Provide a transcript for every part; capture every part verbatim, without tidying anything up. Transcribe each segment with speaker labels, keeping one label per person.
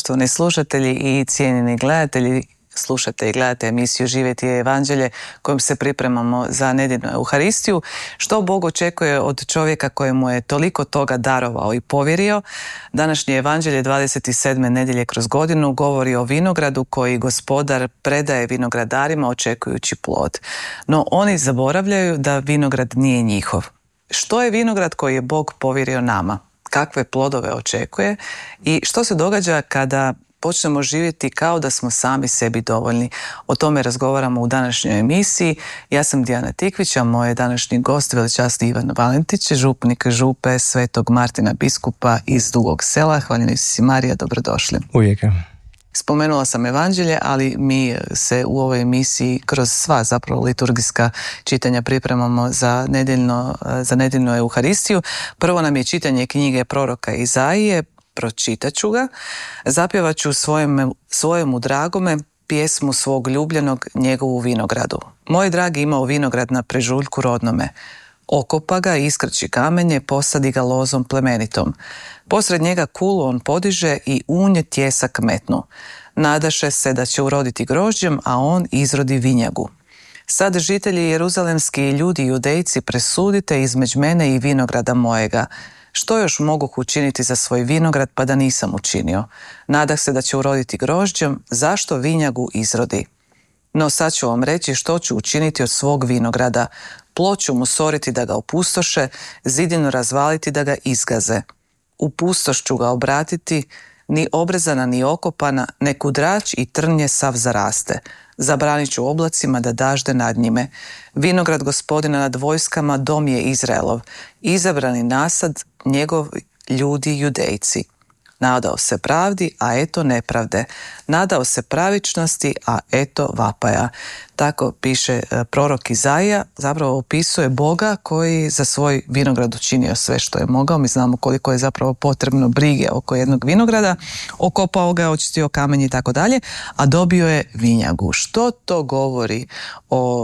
Speaker 1: poštovani slušatelji i cijenjeni gledatelji. Slušate i gledate emisiju Živjeti je evanđelje kojom se pripremamo za nedjeljnu Euharistiju. Što Bog očekuje od čovjeka kojemu je toliko toga darovao i povjerio? Današnje evanđelje dvadeset sedme nedjelje kroz godinu govori o vinogradu koji gospodar predaje vinogradarima očekujući plod. No oni zaboravljaju da vinograd nije njihov. Što je vinograd koji je Bog povjerio nama? Kakve plodove očekuje? I što se događa kada počnemo živjeti kao da smo sami sebi dovoljni? O tome razgovaramo u današnjoj emisiji. Ja sam Dijana Tikvić, a moj današnji gost veličasni Ivan Valentić, župnik župe Svetog Martina biskupa iz Dugog Sela. Hvaljeni si Marija, dobrodošli.
Speaker 2: Uvijek.
Speaker 1: Spomenula sam evanđelje, ali mi se u ovoj emisiji kroz sva zapravo liturgijska čitanja pripremamo za nedjeljno, za nedjeljnu Euharistiju. Prvo nam je čitanje knjige proroka Izaije. Pročitat ću ga, zapjevat ću svojemu, svojemu dragome pjesmu svog ljubljenog njegovu vinogradu. Moj dragi imao vinograd na prežuljku rodnome. Okopa ga, iskrči kamenje, posadi ga lozom plemenitom. Posred njega kulu on podiže i unje tjesak metnu. Nadaše se da će uroditi grožđem, a on izrodi vinjagu. Sad žitelji jeruzalemski i ljudi judejci presudite između mene i vinograda mojega. Što još mogu učiniti za svoj vinograd pa da nisam učinio? Nadah se da će uroditi grožđem, zašto vinjagu izrodi? No sad ću vam reći što ću učiniti od svog vinograda. Plod ću mu soriti da ga opustoše, zidinu razvaliti da ga izgaze. U pustoš ću ga obratiti, ni obrezana ni okopana, nek udrač i trnje sav zaraste. Zabranit ću oblacima da dažde nad njime. Vinograd gospodina nad vojskama dom je Izraelov. Izabrani nasad njegov ljudi judejci. Nadao se pravdi, a eto nepravde. Nadao se pravičnosti, a eto vapaja. Tako piše prorok Izaija, zapravo opisuje Boga koji za svoj vinograd učinio sve što je mogao. Mi znamo koliko je zapravo potrebno brige oko jednog vinograda. Okopao ga, očistio kamenje i tako dalje, a dobio je vinjagu. Što to govori o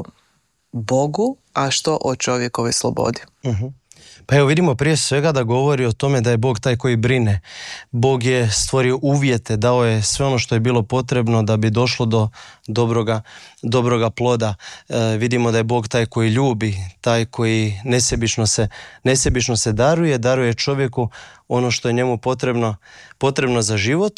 Speaker 1: Bogu, a što o čovjekovoj slobodi?
Speaker 2: Uh-huh. Pa evo vidimo prije svega da govori o tome da je Bog taj koji brine. Bog je stvorio uvjete, dao je sve ono što je bilo potrebno da bi došlo do dobroga, dobroga ploda. E, vidimo da je Bog taj koji ljubi, taj koji nesebično se, nesebično se daruje, daruje čovjeku ono što je njemu potrebno, potrebno za život.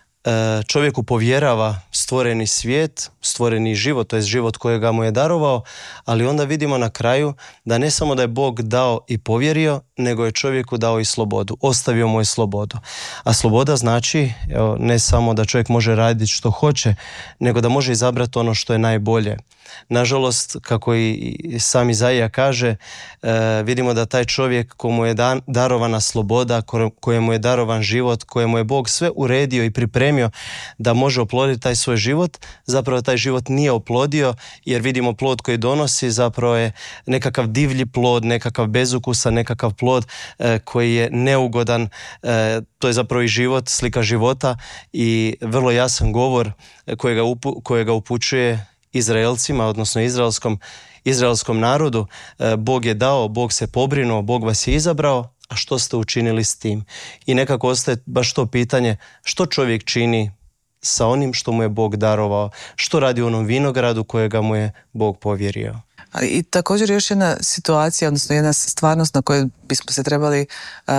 Speaker 2: Čovjeku povjerava stvoreni svijet, stvoreni život, to je život kojega mu je darovao, ali onda vidimo na kraju da ne samo da je Bog dao i povjerio, nego je čovjeku dao i slobodu, ostavio mu je slobodu. A sloboda znači, evo, ne samo da čovjek može raditi što hoće, nego da može izabrati ono što je najbolje. Nažalost, kako i sam Izaija kaže, e, vidimo da taj čovjek komu je dan, darovana sloboda, kojemu je darovan život, kojemu je Bog sve uredio i pripremio da može oploditi taj svoj život, zapravo taj život nije oplodio, jer vidimo plod koji donosi zapravo je nekakav divlji plod, nekakav bezukusan, nekakav plod e, koji je neugodan. E, to je zapravo i život, slika života i vrlo jasan govor kojega, upu, kojega upućuje Izraelcima, odnosno izraelskom, izraelskom narodu. Bog je dao, Bog se pobrinuo, Bog vas je izabrao, a što ste učinili s tim? I nekako ostaje baš to pitanje, što čovjek čini sa onim što mu je Bog darovao, što radi u onom vinogradu kojega mu je Bog povjerio.
Speaker 1: Ali i također još jedna situacija, odnosno jedna stvarnost na kojoj bismo se trebali uh,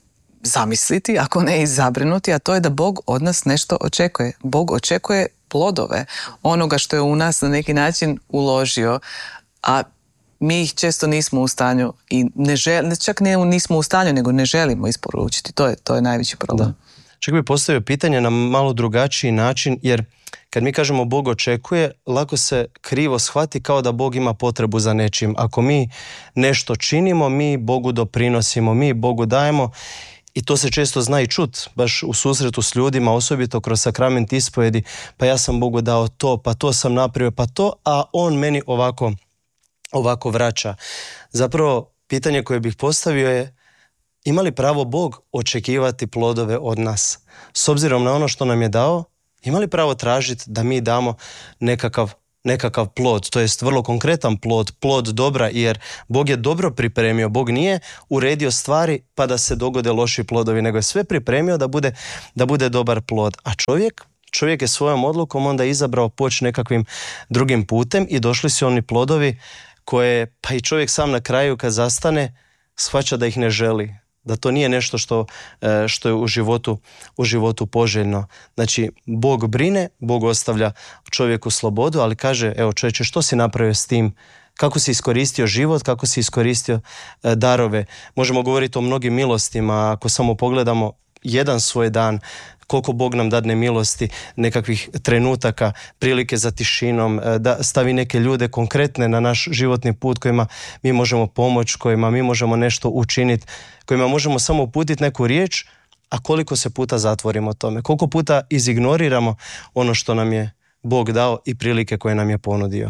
Speaker 1: zamisliti, ako ne i zabrinuti, a to je da Bog od nas nešto očekuje. Bog očekuje plodove onoga što je u nas na neki način uložio, a mi ih često nismo u stanju i ne žel, čak ne nismo u stanju, nego ne želimo isporučiti. To je, to je najveći problem. Da.
Speaker 2: Čak bi postavio pitanje na malo drugačiji način, jer kad mi kažemo Bog očekuje, lako se krivo shvati kao da Bog ima potrebu za nečim. Ako mi nešto činimo, mi Bogu doprinosimo, mi Bogu dajemo. I to se često zna i čut, baš u susretu s ljudima, osobito kroz sakrament ispovjedi, pa ja sam Bogu dao to, pa to sam napravio, pa to, a on meni ovako, ovako vraća. Zapravo, pitanje koje bih postavio je, ima li pravo Bog očekivati plodove od nas? S obzirom na ono što nam je dao, ima li pravo tražiti da mi damo nekakav nekakav plod, to jest vrlo konkretan plod, plod dobra, jer Bog je dobro pripremio, Bog nije uredio stvari pa da se dogode loši plodovi, nego je sve pripremio da bude, da bude dobar plod. A čovjek, čovjek je svojom odlukom onda izabrao poći nekakvim drugim putem i došli su oni plodovi koje, pa i čovjek sam na kraju kad zastane, shvaća da ih ne želi, da to nije nešto što, što je u životu, u životu poželjno. Znači, Bog brine, Bog ostavlja čovjeku slobodu, ali kaže, evo čovječe, što si napravio s tim? Kako si iskoristio život, kako si iskoristio darove? Možemo govoriti o mnogim milostima, ako samo pogledamo jedan svoj dan, koliko Bog nam dadne milosti, nekakvih trenutaka, prilike za tišinom, da stavi neke ljude konkretne na naš životni put kojima mi možemo pomoći, kojima mi možemo nešto učiniti, kojima možemo samo uputiti neku riječ, a koliko se puta zatvorimo tome, koliko puta izignoriramo ono što nam je Bog dao i prilike koje nam je ponudio.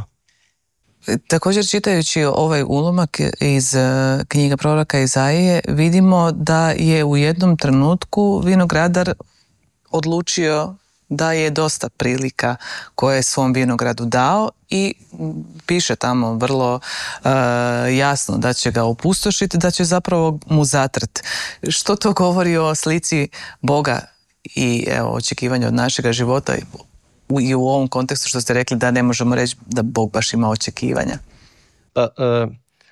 Speaker 1: Također, čitajući ovaj ulomak iz knjiga proroka Izaije, vidimo da je u jednom trenutku vinogradar odlučio da je dosta prilika koje je svom vinogradu dao i piše tamo vrlo uh, jasno da će ga opustošiti, da će zapravo mu zatrt. Što to govori o slici Boga i evo, očekivanju od našega života i u ovom kontekstu što ste rekli da ne možemo reći da Bog baš ima očekivanja?
Speaker 2: Pa, uh,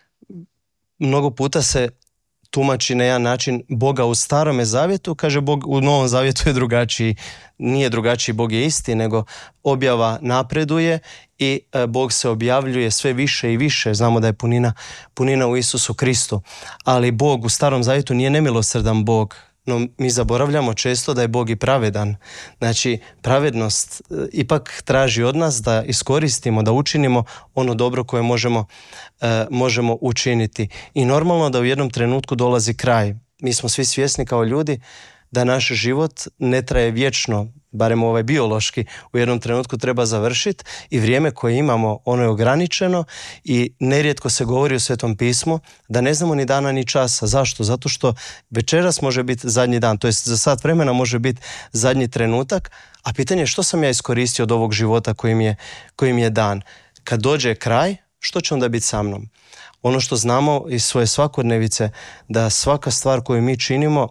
Speaker 2: mnogo puta se tumači na jedan način Boga u Starome zavjetu, kaže Bog u Novom zavjetu je drugačiji, nije drugačiji, Bog je isti, nego objava napreduje i Bog se objavljuje sve više i više. Znamo da je punina, punina u Isusu Kristu, ali Bog u Starom zavjetu nije nemilosrdan Bog, no mi zaboravljamo često da je Bog i pravedan. Znači, pravednost ipak traži od nas da iskoristimo, da učinimo ono dobro koje možemo, e, možemo učiniti. I normalno da u jednom trenutku dolazi kraj. Mi smo svi svjesni kao ljudi da naš život ne traje vječno, barem ovaj biološki, u jednom trenutku treba završiti i vrijeme koje imamo, ono je ograničeno i nerijetko se govori u Svetom pismu da ne znamo ni dana ni časa. Zašto? Zato što večeras može biti zadnji dan, to jest za sat vremena može biti zadnji trenutak, a pitanje je što sam ja iskoristio od ovog života kojim je, kojim je dan. Kad dođe kraj, što će onda biti sa mnom? Ono što znamo iz svoje svakodnevice, da svaka stvar koju mi činimo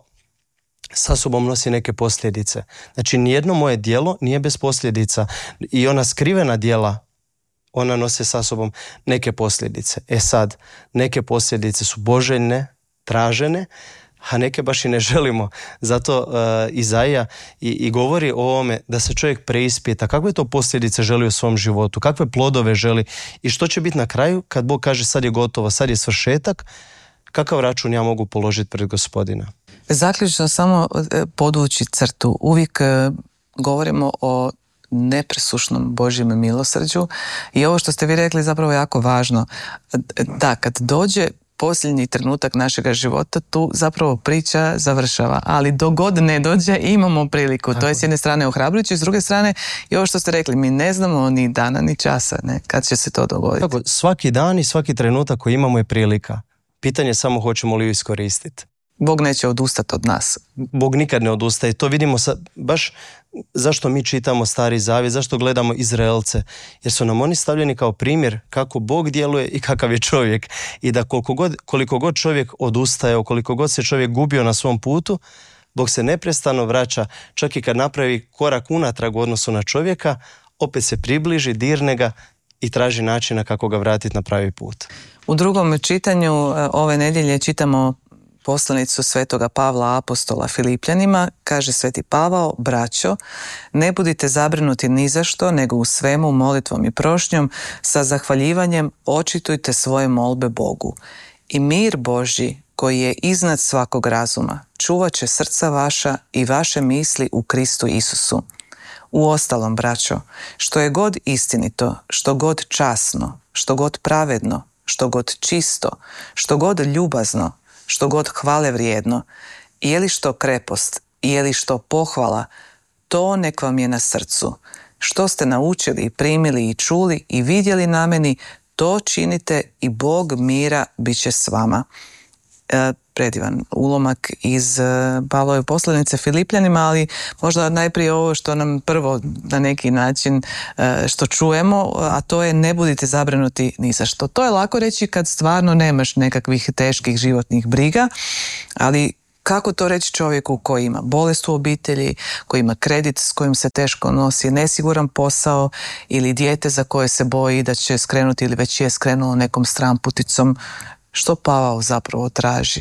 Speaker 2: sa sobom nosi neke posljedice. Znači, nijedno moje djelo nije bez posljedica i ona skrivena djela, ona nose sa sobom neke posljedice. E sad, neke posljedice su poželjne, tražene, a neke baš i ne želimo. Zato uh, Izaija i, i govori o ovome da se čovjek preispita kakve to posljedice želi u svom životu, kakve plodove želi i što će biti na kraju kad Bog kaže sad je gotovo, sad je svršetak, kakav račun ja mogu položiti pred Gospodina.
Speaker 1: Zaključno samo podvući crtu. Uvijek govorimo o nepresušnom Božjem milosrđu i ovo što ste vi rekli zapravo je jako važno. Da, kad dođe posljednji trenutak našega života, tu zapravo priča završava, ali dok god ne dođe imamo priliku. Tako. To je s jedne strane ohrabrujuće, s druge strane i ovo što ste rekli, mi ne znamo ni dana ni časa, ne, kad će se to dogoditi. Tako,
Speaker 2: svaki dan i svaki trenutak koji imamo je prilika. Pitanje je samo hoćemo li ju iskoristiti.
Speaker 1: Bog neće odustati od nas.
Speaker 2: Bog nikad ne odustaje. To vidimo sa, baš zašto mi čitamo Stari zavjet, zašto gledamo Izraelce. Jer su nam oni stavljeni kao primjer kako Bog djeluje i kakav je čovjek. I da koliko god, koliko god čovjek odustaje, koliko god se čovjek gubio na svom putu, Bog se neprestano vraća, čak i kad napravi korak unatrag u odnosu na čovjeka, opet se približi, dirne ga i traži načina kako ga vratiti na pravi put.
Speaker 1: U drugom čitanju ove nedjelje čitamo poslanicu svetoga Pavla apostola Filipljanima. Kaže sveti Pavao: braćo, ne budite zabrinuti ni za što, nego u svemu molitvom i prošnjom sa zahvaljivanjem očitujte svoje molbe Bogu. I mir Božji, koji je iznad svakog razuma, čuvat će srca vaša i vaše misli u Kristu Isusu. Uostalom, braćo, što je god istinito, što god časno, što god pravedno, što god čisto, što god ljubazno, što god hvale vrijedno, je li što krepost, je li što pohvala, to nek vam je na srcu. Što ste naučili, primili i čuli i vidjeli na meni, to činite i Bog mira bit će s vama. E, predivan ulomak iz Pavlove poslanice Filipljanima, ali možda najprije ovo što nam prvo na neki način što čujemo, a to je ne budite zabrinuti ni za što. To je lako reći kad stvarno nemaš nekakvih teških životnih briga, ali kako to reći čovjeku koji ima bolest u obitelji, koji ima kredit s kojim se teško nosi, nesiguran posao ili dijete za koje se boji da će skrenuti ili već je skrenulo nekom stramputicom? Što Pavao zapravo traži?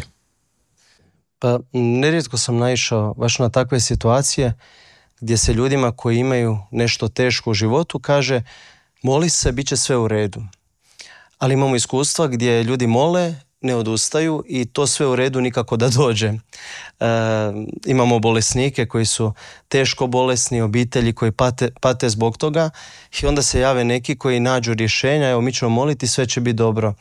Speaker 2: Pa nerijetko sam naišao baš na takve situacije gdje se ljudima koji imaju nešto teško u životu kaže moli se, bit će sve u redu. Ali imamo iskustva gdje ljudi mole, ne odustaju i to sve u redu nikako da dođe. E, imamo bolesnike koji su teško bolesni, obitelji koji pate, pate zbog toga i onda se jave neki koji nađu rješenja, evo mi ćemo moliti, sve će biti dobro.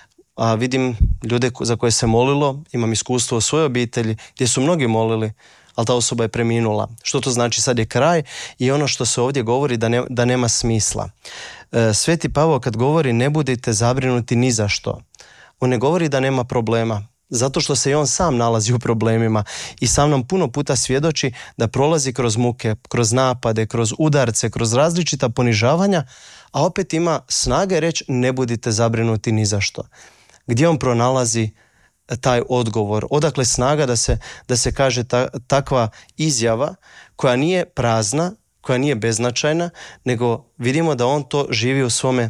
Speaker 2: A vidim ljude za koje se molilo, imam iskustvo u svojoj obitelji gdje su mnogi molili, ali ta osoba je preminula. Što to znači? Sad je kraj i ono što se ovdje govori da, ne, da nema smisla. E, Sveti Pavao kad govori ne budite zabrinuti ni za što, on ne govori da nema problema, zato što se i on sam nalazi u problemima i sam nam puno puta svjedoči da prolazi kroz muke, kroz napade, kroz udarce, kroz različita ponižavanja, a opet ima snage reći ne budite zabrinuti ni za što. Gdje on pronalazi taj odgovor? Odakle snaga da se, da se kaže ta, takva izjava koja nije prazna, koja nije beznačajna, nego vidimo da on to živi u svome,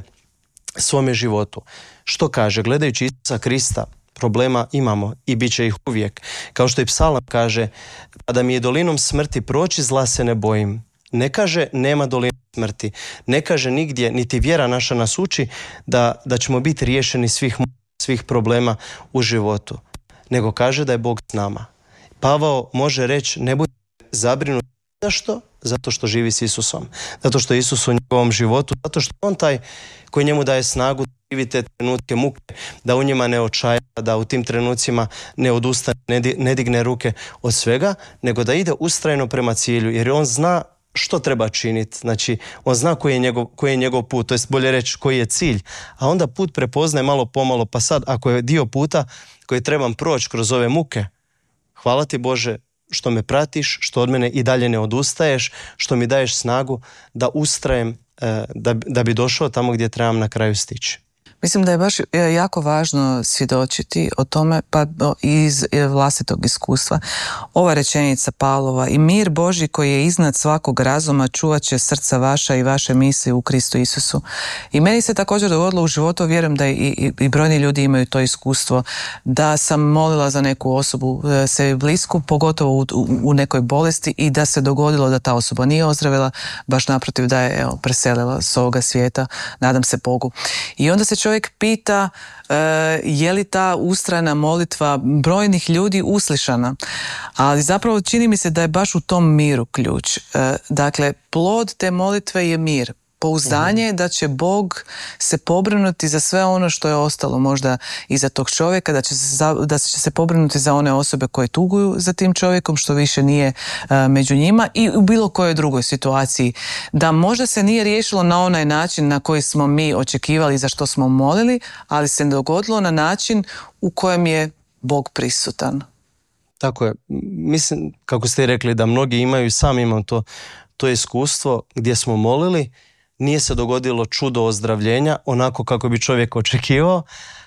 Speaker 2: svome životu. Što kaže? Gledajući Isusa Krista, problema imamo i bit će ih uvijek. Kao što i psalam kaže, kada mi je dolinom smrti proći, zla se ne bojim. Ne kaže nema doline smrti. Ne kaže nigdje, niti vjera naša nas uči da, da ćemo biti riješeni svih, svih problema u životu. Nego kaže da je Bog s nama. Pavao može reći ne budite zabrinuti. Zašto? Zato što živi s Isusom. Zato što je Isus u njegovom životu. Zato što on taj koji njemu daje snagu da živi te trenutke muke, da u njima ne očaja, da u tim trenucima ne odustane, ne digne ruke od svega, nego da ide ustrajno prema cilju, jer on zna što treba činiti. Znači, on zna koji je njegov, koji je njegov put, to jest bolje reći koji je cilj, a onda put prepoznaje malo pomalo, pa sad ako je dio puta koji trebam proći kroz ove muke, hvala ti Bože što me pratiš, što od mene i dalje ne odustaješ, što mi daješ snagu da ustrajem, da, da bi došao tamo gdje trebam na kraju stići.
Speaker 1: Mislim da je baš jako važno svjedočiti o tome, pa iz vlastitog iskustva. Ova rečenica Pavlova, i mir Božji koji je iznad svakog razuma čuvat će srca vaša i vaše misli u Kristu Isusu. I meni se također dogodilo u životu, vjerujem da i, i, i brojni ljudi imaju to iskustvo, da sam molila za neku osobu sebi blisku, pogotovo u, u, u nekoj bolesti, i da se dogodilo da ta osoba nije ozdravila, baš naprotiv da je evo, preselila s ovoga svijeta, nadam se Bogu. I onda se čovjek Čovjek pita uh, je li ta ustrajna molitva brojnih ljudi uslišana, ali zapravo čini mi se da je baš u tom miru ključ. Uh, dakle, plod te molitve je mir. Pouzdanje je da će Bog se pobrinuti za sve ono što je ostalo možda iza tog čovjeka, da će se, za, da će se pobrinuti za one osobe koje tuguju za tim čovjekom, što više nije uh, među njima, i u bilo kojoj drugoj situaciji. Da možda se nije riješilo na onaj način na koji smo mi očekivali, za što smo molili, ali se dogodilo na način u kojem je Bog prisutan.
Speaker 2: Tako je. Mislim, kako ste rekli, da mnogi imaju i sam imam to, to iskustvo gdje smo molili, nije se dogodilo čudo ozdravljenja onako kako bi čovjek očekivao,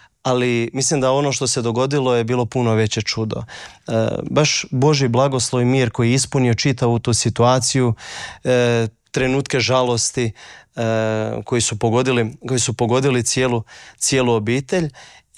Speaker 2: ali mislim da ono što se dogodilo je bilo puno veće čudo. E, baš Božji blagoslov i mir koji je ispunio čitavu tu situaciju, e, trenutke žalosti e, koji su pogodili, koji su pogodili cijelu, cijelu obitelj,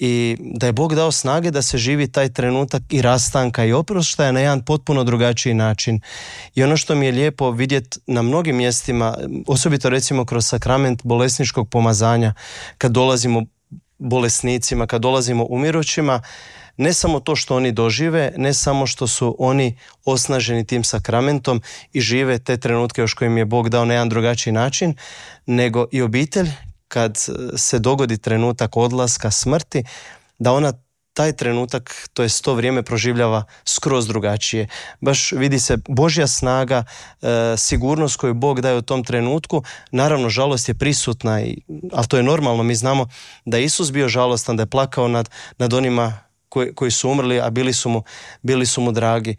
Speaker 2: i da je Bog dao snage da se živi taj trenutak i rastanka i oproštaja na jedan potpuno drugačiji način. I ono što mi je lijepo vidjeti na mnogim mjestima, osobito recimo kroz sakrament bolesničkog pomazanja, kad dolazimo bolesnicima, kad dolazimo umirućima, ne samo to što oni dožive, ne samo što su oni osnaženi tim sakramentom i žive te trenutke još kojim je Bog dao na jedan drugačiji način, nego i obitelj kad se dogodi trenutak odlaska, smrti, da ona taj trenutak, to je to vrijeme, proživljava skroz drugačije. Baš vidi se Božja snaga, e, sigurnost koju Bog daje u tom trenutku. Naravno, žalost je prisutna, i, ali to je normalno. Mi znamo da je Isus bio žalostan, da je plakao nad, nad onima koji, koji su umrli, a bili su mu, bili su mu dragi.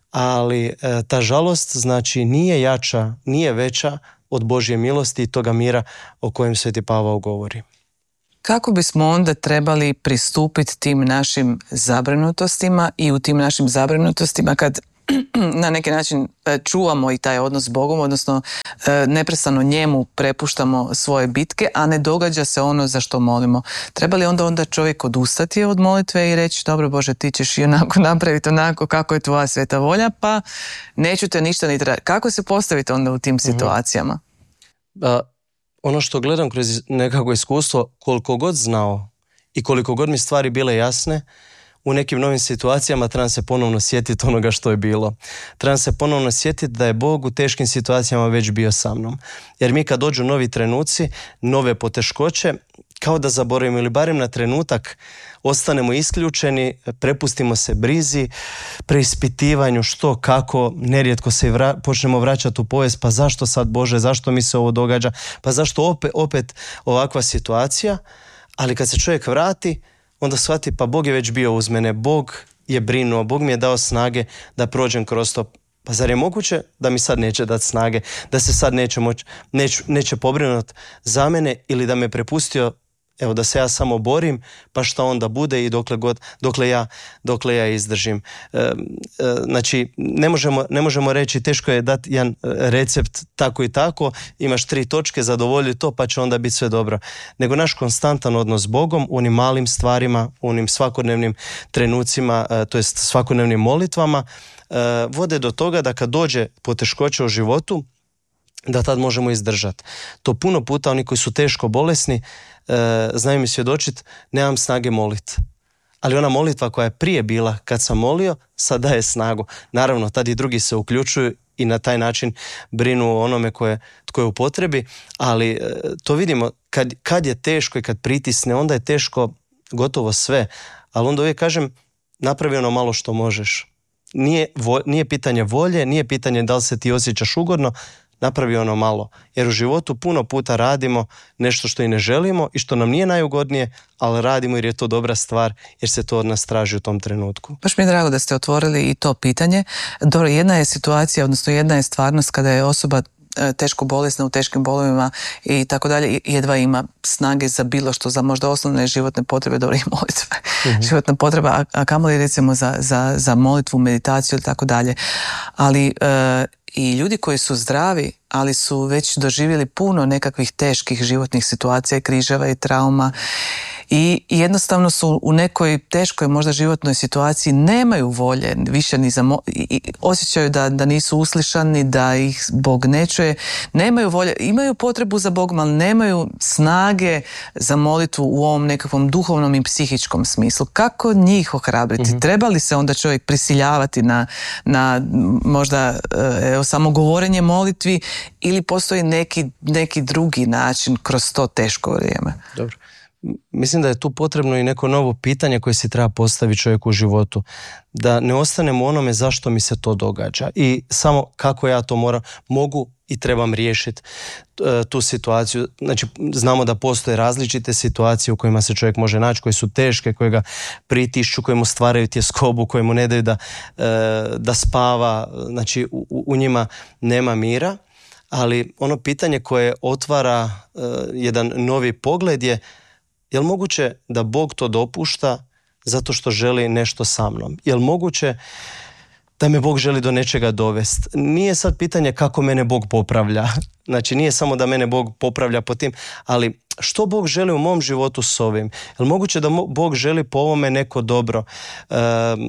Speaker 2: Ali e, ta žalost znači nije jača, nije veća od Božje milosti i toga mira o kojem Sveti Pavao govori.
Speaker 1: Kako bismo onda trebali pristupiti tim našim zabrinutostima i u tim našim zabrinutostima kad na neki način čuvamo i taj odnos s Bogom, odnosno neprestano njemu prepuštamo svoje bitke, a ne događa se ono za što molimo. Treba li onda onda čovjek odustati od molitve i reći, dobro Bože, ti ćeš i onako napraviti onako kako je tvoja sveta volja, pa neću te ništa ni tražiti. Kako se postaviti onda u tim situacijama?
Speaker 2: A, ono što gledam kroz nekako iskustvo, koliko god znao i koliko god mi stvari bile jasne, u nekim novim situacijama trebam se ponovno sjetiti onoga što je bilo. Trebam se ponovno sjetiti da je Bog u teškim situacijama već bio sa mnom. Jer mi kad dođu novi trenuci, nove poteškoće, kao da zaboravimo ili barem na trenutak ostanemo isključeni, prepustimo se brizi, preispitivanju što, kako, nerijetko se vra- počnemo vraćati u povijest, pa zašto sad Bože, zašto mi se ovo događa, pa zašto opet, opet ovakva situacija, ali kad se čovjek vrati, onda shvati, pa Bog je već bio uz mene, Bog je brinuo, Bog mi je dao snage da prođem kroz to. Pa zar je moguće da mi sad neće dati snage, da se sad neće, moć, neće, neće pobrinuti za mene ili da me prepustio, evo da se ja samo borim, pa šta onda bude i dokle, god, dokle, ja, dokle ja izdržim. E, e, znači, ne možemo, ne možemo reći, teško je dati jedan recept tako i tako, imaš tri točke, zadovolji to, pa će onda biti sve dobro. Nego naš konstantan odnos s Bogom, u onim malim stvarima, u onim svakodnevnim trenucima, e, to jest svakodnevnim molitvama, e, vode do toga da kad dođe poteškoća u životu, da tad možemo izdržati. To puno puta oni koji su teško bolesni e, znaju mi svjedočiti, nemam snage moliti. Ali ona molitva koja je prije bila kad sam molio, sad daje snagu. Naravno, tad i drugi se uključuju i na taj način brinu o onome koje, tko je u potrebi, ali e, to vidimo, kad, kad je teško i kad pritisne, onda je teško gotovo sve. Ali onda uvijek kažem, napravi ono malo što možeš. Nije, vo, nije pitanje volje, nije pitanje da li se ti osjećaš ugodno, napravi ono malo. Jer u životu puno puta radimo nešto što i ne želimo i što nam nije najugodnije, ali radimo jer je to dobra stvar, jer se to od nas traži u tom trenutku.
Speaker 1: Baš mi je drago da ste otvorili i to pitanje. Dobro, jedna je situacija, odnosno jedna je stvarnost kada je osoba teško bolesna, u teškim bolovima i tako dalje, jedva ima snage za bilo što, za možda osnovne životne potrebe, dobro i molitve, mm-hmm. životna potreba, a, a kamoli recimo za, za, za molitvu, meditaciju i tako dalje. Ali e, i ljudi koji su zdravi, ali su već doživjeli puno nekakvih teških životnih situacija, križeva i trauma i jednostavno su u nekoj teškoj možda životnoj situaciji, nemaju volje više ni za mo- i osjećaju da, da nisu uslišani, da ih Bog ne čuje, nemaju volje, imaju potrebu za Bogom, ali nemaju snage za molitvu u ovom nekakvom duhovnom i psihičkom smislu. Kako njih ohrabriti? Mm-hmm. Treba li se onda čovjek prisiljavati na, na možda evo, samo govorenje molitvi ili postoji neki, neki drugi način kroz to teško vrijeme?
Speaker 2: Dobro. Mislim da je tu potrebno i neko novo pitanje koje si treba postaviti čovjeku u životu. Da ne ostanemo u onome zašto mi se to događa i samo kako ja to moram, mogu i trebam riješiti tu situaciju. Znači, znamo da postoje različite situacije u kojima se čovjek može naći, koje su teške, koje ga pritišću, koje mu stvaraju tjeskobu, koje mu ne daju da, da spava. Znači, u, u njima nema mira. Ali ono pitanje koje otvara uh, jedan novi pogled je, je li moguće da Bog to dopušta zato što želi nešto sa mnom? Je li moguće da me Bog želi do nečega dovesti? Nije sad pitanje kako mene Bog popravlja. Znači nije samo da mene Bog popravlja po tim, ali što Bog želi u mom životu s ovim? Je li moguće da Bog želi po ovome neko dobro? Uh,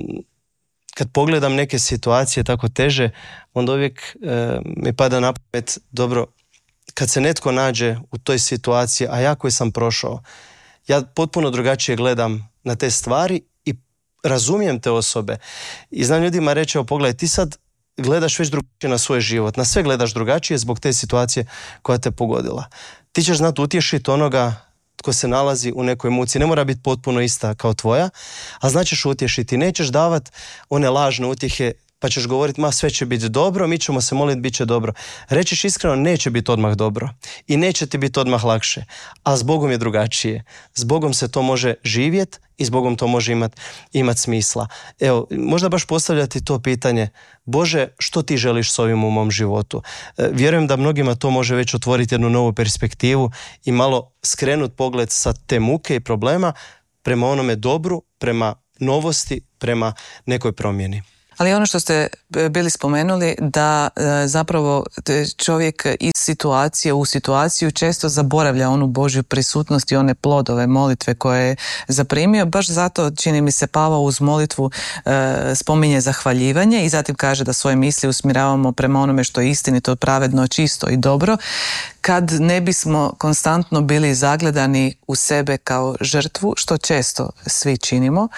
Speaker 2: Kad pogledam neke situacije tako teže, onda uvijek e, mi pada na pamet, dobro, kad se netko nađe u toj situaciji, a ja koji sam prošao, ja potpuno drugačije gledam na te stvari i razumijem te osobe. I znam ljudima reći, evo pogledaj, ti sad gledaš već drugačije na svoj život, na sve gledaš drugačije zbog te situacije koja te pogodila. Ti ćeš znati utješiti onoga tko se nalazi u nekoj muci. Ne mora biti potpuno ista kao tvoja, a značiš utješiti. Nećeš davati one lažne utjehe pa ćeš govoriti, ma sve će biti dobro, mi ćemo se moliti, bit će dobro. Rećeš iskreno, neće biti odmah dobro i neće ti biti odmah lakše, a s Bogom je drugačije. S Bogom se to može živjeti i s Bogom to može imati imat smisla. Evo, možda baš postavljati to pitanje, Bože, što ti želiš s ovim u mom životu? E, vjerujem da mnogima to može već otvoriti jednu novu perspektivu i malo skrenut pogled sa te muke i problema prema onome dobru, prema novosti, prema nekoj promjeni.
Speaker 1: Ali ono što ste bili spomenuli, da zapravo čovjek iz situacije u situaciju često zaboravlja onu Božju prisutnost i one plodove molitve koje je zaprimio. Baš zato, čini mi se, Pavao uz molitvu spominje zahvaljivanje i zatim kaže da svoje misli usmjeravamo prema onome što je istinito, pravedno, čisto i dobro, kad ne bismo konstantno bili zagledani u sebe kao žrtvu, što često svi činimo,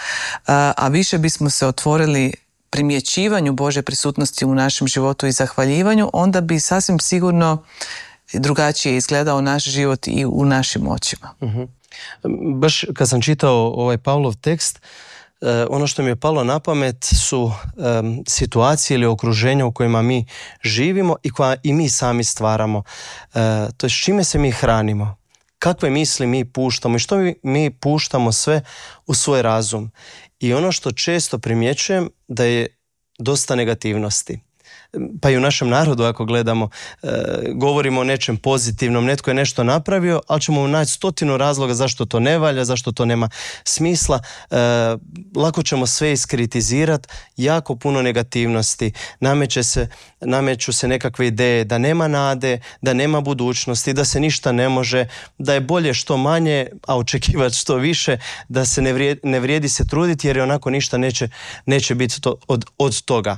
Speaker 1: a više bismo se otvorili primjećivanju Božje prisutnosti u našem životu i zahvaljivanju, onda bi sasvim sigurno drugačije izgledao naš život i u našim očima.
Speaker 2: Uh-huh. Baš kad sam čitao ovaj Pavlov tekst, ono što mi je palo na pamet su um, situacije ili okruženja u kojima mi živimo i koja i mi sami stvaramo. Uh, to je s čime se mi hranimo, kakve misli mi puštamo i što mi, mi puštamo sve u svoj razum. I ono što često primjećujem da je dosta negativnosti. Pa i u našem narodu, ako gledamo, e, govorimo o nečem pozitivnom, netko je nešto napravio, ali ćemo naći stotinu razloga zašto to ne valja, zašto to nema smisla. E, lako ćemo sve iskritizirati, jako puno negativnosti, nameće se, nameću se nekakve ideje da nema nade, da nema budućnosti, da se ništa ne može, da je bolje što manje, a očekivati što više, da se ne vrijedi, ne vrijedi se truditi jer je onako ništa neće, neće biti to, od, od toga.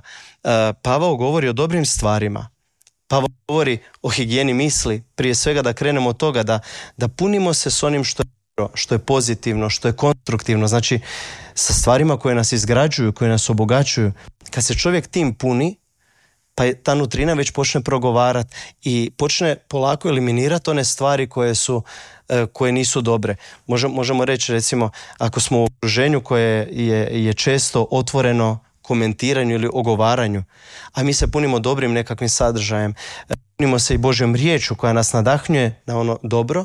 Speaker 2: Pavao govori o dobrim stvarima. Pavao govori o higijeni misli, prije svega da krenemo od toga da, da punimo se s onim što je dobro, što je pozitivno, što je konstruktivno, znači sa stvarima koje nas izgrađuju, koje nas obogaćuju. Kad se čovjek tim puni, pa je ta nutrina već počne progovarati i počne polako eliminirati one stvari koje su koje nisu dobre. Možemo, možemo reći, recimo, ako smo u okruženju koje je, je često otvoreno komentiranju ili ogovaranju, a mi se punimo dobrim nekakvim sadržajem, punimo se i Božjom riječu koja nas nadahnjuje na ono dobro,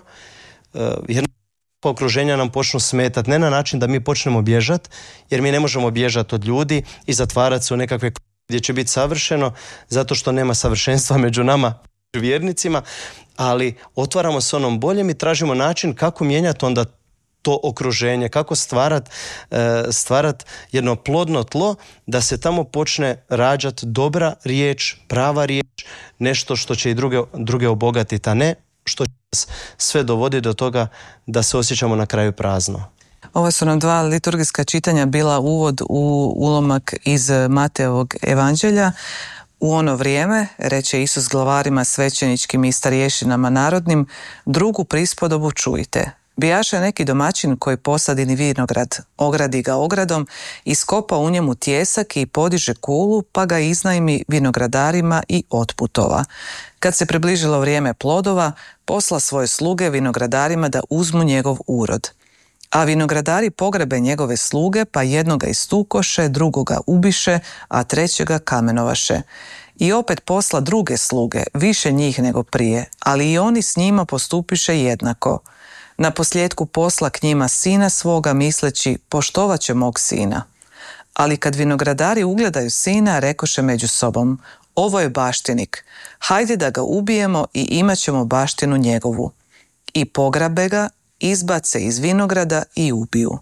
Speaker 2: jer okruženja nam počnu smetati, ne na način da mi počnemo bježati, jer mi ne možemo bježati od ljudi i zatvarati se u nekakve gdje će biti savršeno, zato što nema savršenstva među nama, vjernicima, ali otvaramo se onom boljem i tražimo način kako mijenjati onda to okruženje, kako stvarati stvarat jedno plodno tlo da se tamo počne rađati dobra riječ, prava riječ, nešto što će i druge, druge obogatiti, a ne što će nas sve dovodi do toga da se osjećamo na kraju prazno.
Speaker 1: Ovo su nam dva liturgijska čitanja bila uvod u ulomak iz Matejevog evanđelja. U ono vrijeme, reče Isus glavarima svećeničkim i starješinama narodnim, drugu prispodobu čujte. Bijaše neki domaćin koji posadi vinograd, ogradi ga ogradom, iskopa u njemu tjesak i podiže kulu, pa ga iznajmi vinogradarima i otputova. Kad se približilo vrijeme plodova, posla svoje sluge vinogradarima da uzmu njegov urod. A vinogradari pogrebe njegove sluge, pa jednoga istukoše, drugoga ubiše, a trećega kamenovaše. I opet posla druge sluge, više njih nego prije, ali i oni s njima postupiše jednako. Na posljedku posla k njima sina svoga, misleći, poštovat će mog sina. Ali kad vinogradari ugledaju sina, rekoše među sobom, ovo je baštinik, hajde da ga ubijemo i imat ćemo baštinu njegovu. I pograbe ga, izbace iz vinograda i ubiju.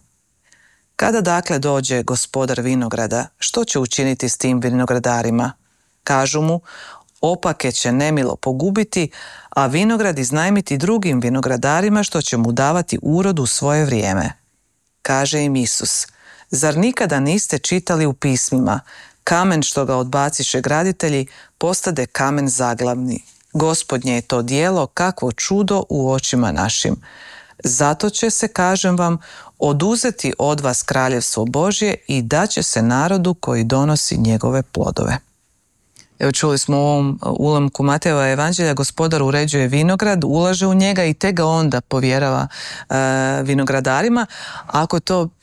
Speaker 1: Kada dakle dođe gospodar vinograda, što će učiniti s tim vinogradarima? Kažu mu, opake će nemilo pogubiti, a vinograd iznajmiti drugim vinogradarima što će mu davati urod u svoje vrijeme. Kaže im Isus, zar nikada niste čitali u pismima, kamen što ga odbaciše graditelji, postade kamen zaglavni. Gospodnje je to djelo, kakvo čudo u očima našim. Zato će se, kažem vam, oduzeti od vas kraljevstvo Božje i daće se narodu koji donosi njegove plodove. Evo, čuli smo u ovom ulomku Matejeva evanđelja, gospodar uređuje vinograd, ulaže u njega i te ga onda povjerava e, vinogradarima. Ako to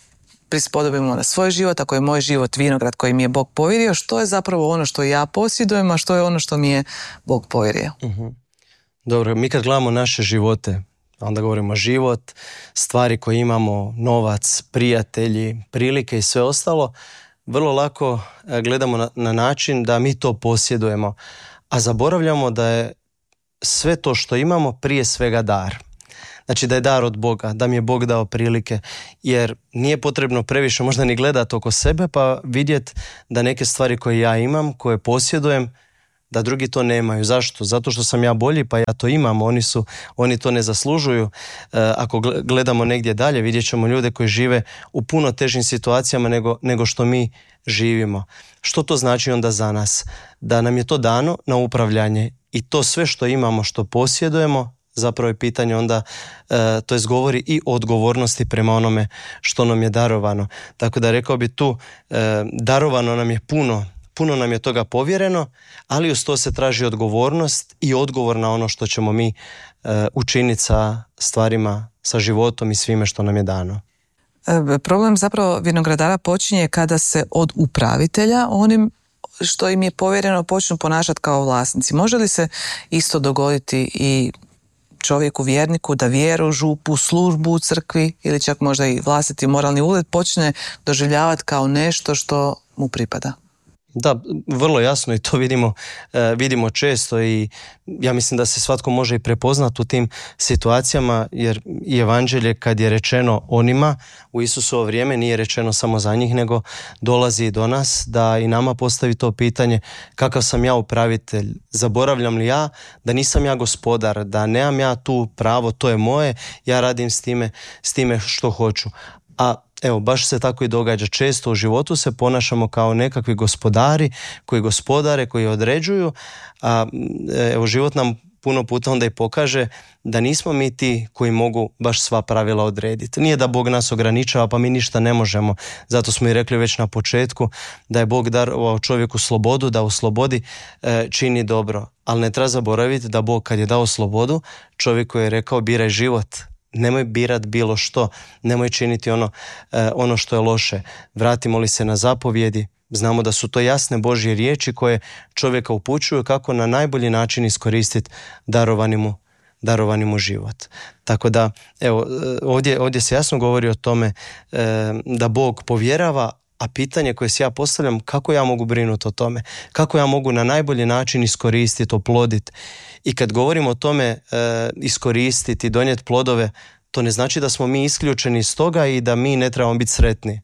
Speaker 1: prispodobimo na svoj život, ako je moj život vinograd koji mi je Bog povjerio, što je zapravo ono što ja posjedujem, a što je ono što mi je Bog povjerio.
Speaker 2: Uh-huh. Dobro, mi kad gledamo naše živote, onda govorimo život, stvari koje imamo, novac, prijatelji, prilike i sve ostalo, vrlo lako gledamo na, na način da mi to posjedujemo, a zaboravljamo da je sve to što imamo prije svega dar. Znači da je dar od Boga, da mi je Bog dao prilike, jer nije potrebno previše možda ni gledati oko sebe pa vidjeti da neke stvari koje ja imam, koje posjedujem, da drugi to nemaju. Zašto? Zato što sam ja bolji pa ja to imam, oni, su, oni to ne zaslužuju. E, ako gledamo negdje dalje, vidjet ćemo ljude koji žive u puno težim situacijama nego, nego što mi živimo. Što to znači onda za nas? Da nam je to dano na upravljanje i to sve što imamo, što posjedujemo, zapravo je pitanje onda, e, to jest govori i o odgovornosti prema onome što nam je darovano. Tako da rekao bi tu, e, darovano nam je puno, puno nam je toga povjereno, ali uz to se traži odgovornost i odgovor na ono što ćemo mi e, učiniti sa stvarima, sa životom i svime što nam je dano.
Speaker 1: E, problem zapravo vinogradara počinje kada se od upravitelja onim što im je povjereno počnu ponašati kao vlasnici. Može li se isto dogoditi i čovjeku vjerniku da vjeru, župu, službu u crkvi ili čak možda i vlastiti moralni ugled počne doživljavati kao nešto što mu pripada?
Speaker 2: Da, vrlo jasno i to vidimo, e, vidimo često i ja mislim da se svatko može i prepoznati u tim situacijama jer i evanđelje kad je rečeno onima u Isusovo vrijeme nije rečeno samo za njih nego dolazi do nas da i nama postavi to pitanje kakav sam ja upravitelj, zaboravljam li ja da nisam ja gospodar, da nemam ja tu pravo, to je moje, ja radim s time, s time što hoću. A evo, baš se tako i događa. Često u životu se ponašamo kao nekakvi gospodari koji gospodare, koji određuju, a evo, život nam puno puta onda i pokaže da nismo mi ti koji mogu baš sva pravila odrediti. Nije da Bog nas ograničava pa mi ništa ne možemo. Zato smo i rekli već na početku da je Bog darovao čovjeku slobodu, da u slobodi e, čini dobro. Ali ne treba zaboraviti da Bog kad je dao slobodu, čovjeku je rekao biraj život. Nemoj birat bilo što, nemoj činiti ono, eh, ono što je loše. Vratimo li se na zapovjedi, znamo da su to jasne Božje riječi koje čovjeka upućuju kako na najbolji način iskoristiti darovani mu, darovani mu život. Tako da, evo, ovdje, ovdje se jasno govori o tome eh, da Bog povjerava, a pitanje koje si ja postavljam, kako ja mogu brinuti o tome, kako ja mogu na najbolji način iskoristiti, oploditi. I kad govorimo o tome e, iskoristiti, donijeti plodove, to ne znači da smo mi isključeni iz toga i da mi ne trebamo biti sretni.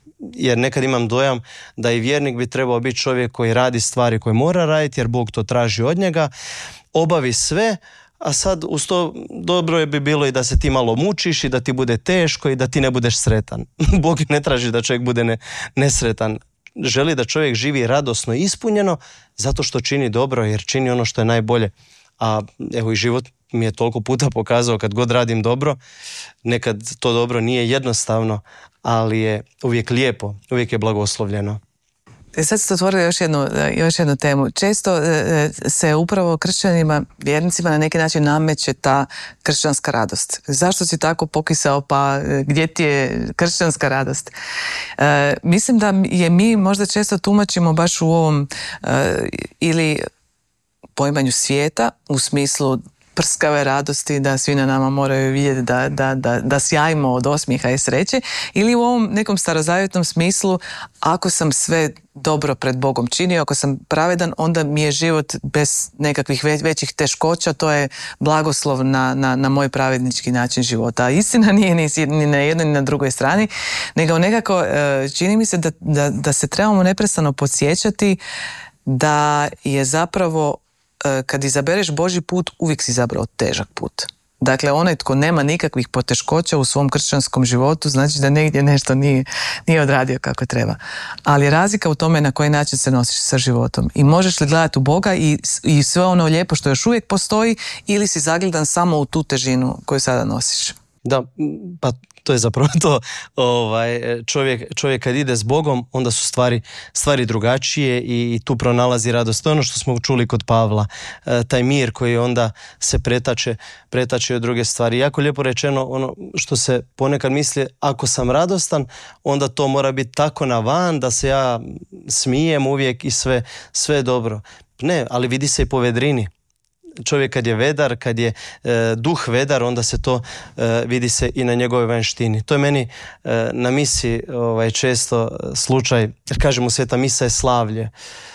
Speaker 2: Jer nekad imam dojam da i vjernik bi trebao biti čovjek koji radi stvari koje mora raditi, jer Bog to traži od njega, obavi sve, a sad uz to dobro je bi bilo i da se ti malo mučiš i da ti bude teško i da ti ne budeš sretan. Bog ne traži da čovjek bude ne, nesretan. Želi da čovjek živi radosno i ispunjeno zato što čini dobro jer čini ono što je najbolje. A evo i život mi je toliko puta pokazao kad god radim dobro, nekad to dobro nije jednostavno, ali je uvijek lijepo, uvijek je blagoslovljeno.
Speaker 1: I sad ste otvorili još jednu, još jednu temu. Često se upravo kršćanima, vjernicima na neki način nameće ta kršćanska radost. Zašto si tako pokisao, pa gdje ti je kršćanska radost? E, mislim da je mi možda često tumačimo baš u ovom e, ili poimanju svijeta u smislu prskave radosti, da svi na nama moraju vidjeti da, da, da, da sjajimo od osmijeha i sreće, ili u ovom nekom starozavjetnom smislu, ako sam sve dobro pred Bogom činio, ako sam pravedan, onda mi je život bez nekakvih većih teškoća, to je blagoslov na, na, na moj pravednički način života. A istina nije ni, ni na jednoj ni na drugoj strani, nego nekako čini mi se da, da, da se trebamo neprestano podsjećati da je zapravo kad izabereš Božji put, uvijek si izabrao težak put. Dakle, onaj tko nema nikakvih poteškoća u svom kršćanskom životu, znači da negdje nešto nije, nije odradio kako treba. Ali je razlika u tome na koji način se nosiš sa životom. I možeš li gledati u Boga i, i sve ono lijepo što još uvijek postoji, ili si zagledan samo u tu težinu koju sada nosiš.
Speaker 2: Da, pa to je zapravo to. Ovaj, čovjek, čovjek kad ide s Bogom, onda su stvari, stvari drugačije i, i tu pronalazi radost. To je ono što smo čuli kod Pavla. E, taj mir koji onda se pretače, pretače od druge stvari. Jako lijepo rečeno ono što se ponekad misli, ako sam radostan, onda to mora biti tako na van da se ja smijem uvijek i sve, sve dobro. Ne, ali vidi se i po vedrini. Čovjek kad je vedar, kad je e, duh vedar, onda se to e, vidi se i na njegovoj vanjštini. To je meni e, na misi ovaj, često slučaj, jer kažemo sveta misa je slavlje.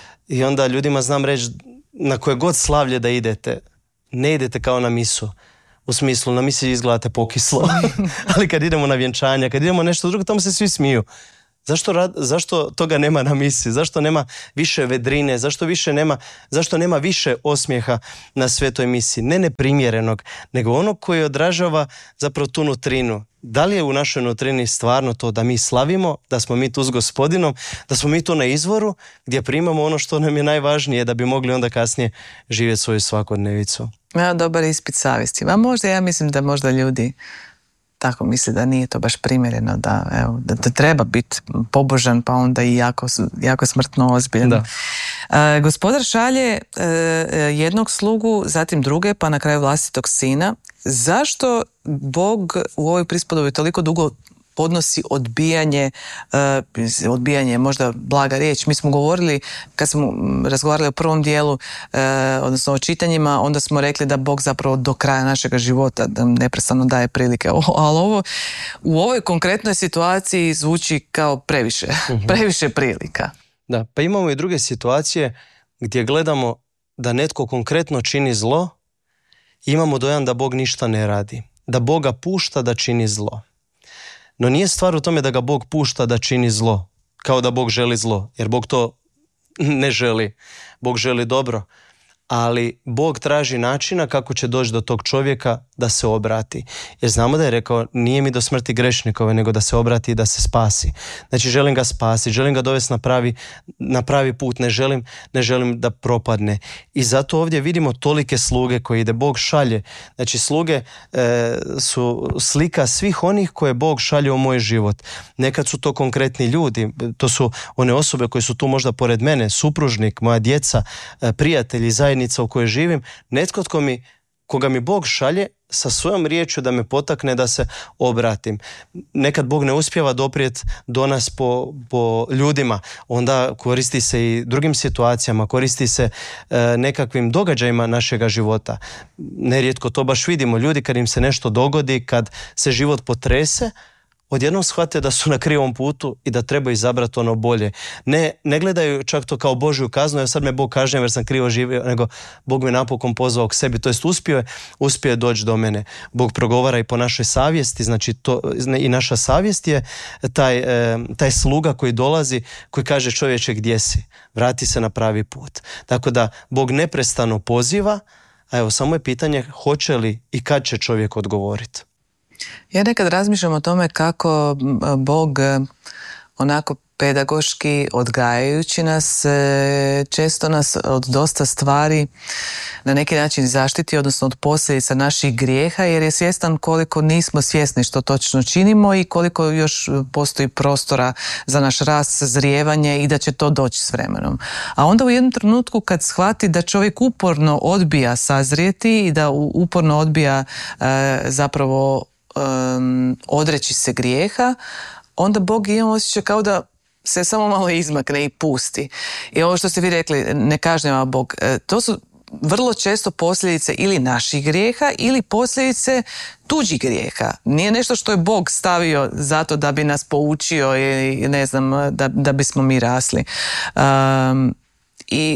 Speaker 2: I onda ljudima znam reći, na koje god slavlje da idete, ne idete kao na misu. U smislu, na misi izgledate pokislo. Ali kad idemo na vjenčanja, kad idemo nešto drugo, tamo se svi smiju. Zašto, rad, zašto toga nema na misi? Zašto nema više vedrine? Zašto, više nema, zašto nema više osmijeha na svetoj misi? Ne neprimjerenog, nego onog koji odražava zapravo tu nutrinu. Da li je u našoj nutrini stvarno to da mi slavimo, da smo mi tu s Gospodinom, da smo mi tu na izvoru gdje primamo ono što nam je najvažnije da bi mogli onda kasnije živjeti svoju svakodnevicu?
Speaker 1: Ja, dobar ispit savjesti. Ma možda, ja mislim da možda ljudi tako misle da nije to baš primjereno, da, evo, da, da treba biti pobožan pa onda i jako, jako smrtno ozbiljan.
Speaker 2: Da.
Speaker 1: E, gospodar šalje e, jednog slugu, zatim druge, pa na kraju vlastitog sina. Zašto Bog u ovoj prispodobi toliko dugo podnosi odbijanje, uh, odbijanje možda blaga riječ. Mi smo govorili, kad smo razgovarali o prvom dijelu, uh, odnosno o čitanjima, onda smo rekli da Bog zapravo do kraja našega života da neprestano daje prilike. O, ali ovo u ovoj konkretnoj situaciji zvuči kao previše, uh-huh. previše prilika.
Speaker 2: Da, pa imamo i druge situacije gdje gledamo da netko konkretno čini zlo i imamo dojam da Bog ništa ne radi. Da Boga pušta da čini zlo. No nije stvar u tome da ga Bog pušta da čini zlo, kao da Bog želi zlo, jer Bog to ne želi. Bog želi dobro, ali Bog traži načina kako će doći do tog čovjeka da se obrati. Jer znamo da je rekao, nije mi do smrti grešnikove, nego da se obrati i da se spasi. Znači želim ga spasiti, želim ga dovesti na pravi, na pravi put, ne želim, ne želim da propadne. I zato ovdje vidimo tolike sluge koje ide, Bog šalje. Znači sluge e, su slika svih onih koje Bog šalje u moj život. Nekad su to konkretni ljudi, to su one osobe koje su tu možda pored mene, supružnik, moja djeca, e, prijatelji, zajednica u kojoj živim, netko tko mi, koga mi Bog šalje sa svojom riječju da me potakne da se obratim. Nekad Bog ne uspijeva doprijeti do nas po, po ljudima, onda koristi se i drugim situacijama, koristi se e, nekakvim događajima našega života. Nerijetko to baš vidimo. Ljudi kad im se nešto dogodi, kad se život potrese, odjednom shvate da su na krivom putu i da treba izabrati ono bolje. Ne, ne gledaju čak to kao Božju kaznu, jer sad me Bog kažnjava jer sam krivo živio, nego Bog me napokon pozvao k sebi, to jest uspio je, uspio je doći do mene. Bog progovara i po našoj savjesti, znači to, i naša savjest je taj, e, taj sluga koji dolazi, koji kaže čovječe gdje si, vrati se na pravi put. Tako da Bog neprestano poziva, a evo samo je pitanje hoće li i kad će čovjek odgovoriti.
Speaker 1: Ja nekad razmišljam o tome kako Bog onako pedagoški odgajajući nas često nas od dosta stvari na neki način zaštiti, odnosno od posljedica naših grijeha, jer je svjestan koliko nismo svjesni što točno činimo i koliko još postoji prostora za naš rast, sazrijevanje i da će to doći s vremenom. A onda u jednom trenutku kad shvati da čovjek uporno odbija sazrijeti i da uporno odbija e, zapravo Um, odreći se grijeha, onda Bog ima osjećaj kao da se samo malo izmakne i pusti. I ovo što ste vi rekli, ne kažnjava Bog, to su vrlo često posljedice ili naših grijeha ili posljedice tuđih grijeha. Nije nešto što je Bog stavio zato da bi nas poučio i ne znam, da, da bismo mi rasli. Um, I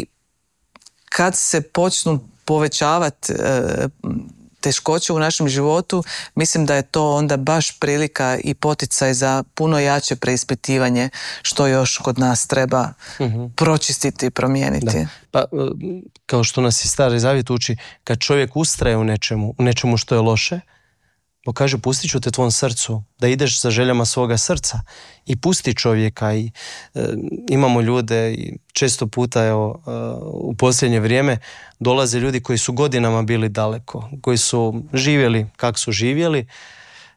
Speaker 1: kad se počnu povećavati uh, teškoće u našem životu, mislim da je to onda baš prilika i poticaj za puno jače preispitivanje što još kod nas treba uh-huh. pročistiti i promijeniti.
Speaker 2: Da. Pa, kao što nas i Stari Zavjet uči, kad čovjek ustraje u nečemu, u nečemu što je loše, Bog kaže pustit ću te tvom srcu, da ideš za željama svoga srca i pusti čovjeka. I e, imamo ljude i često puta evo, e, u posljednje vrijeme dolaze ljudi koji su godinama bili daleko, koji su živjeli kako su živjeli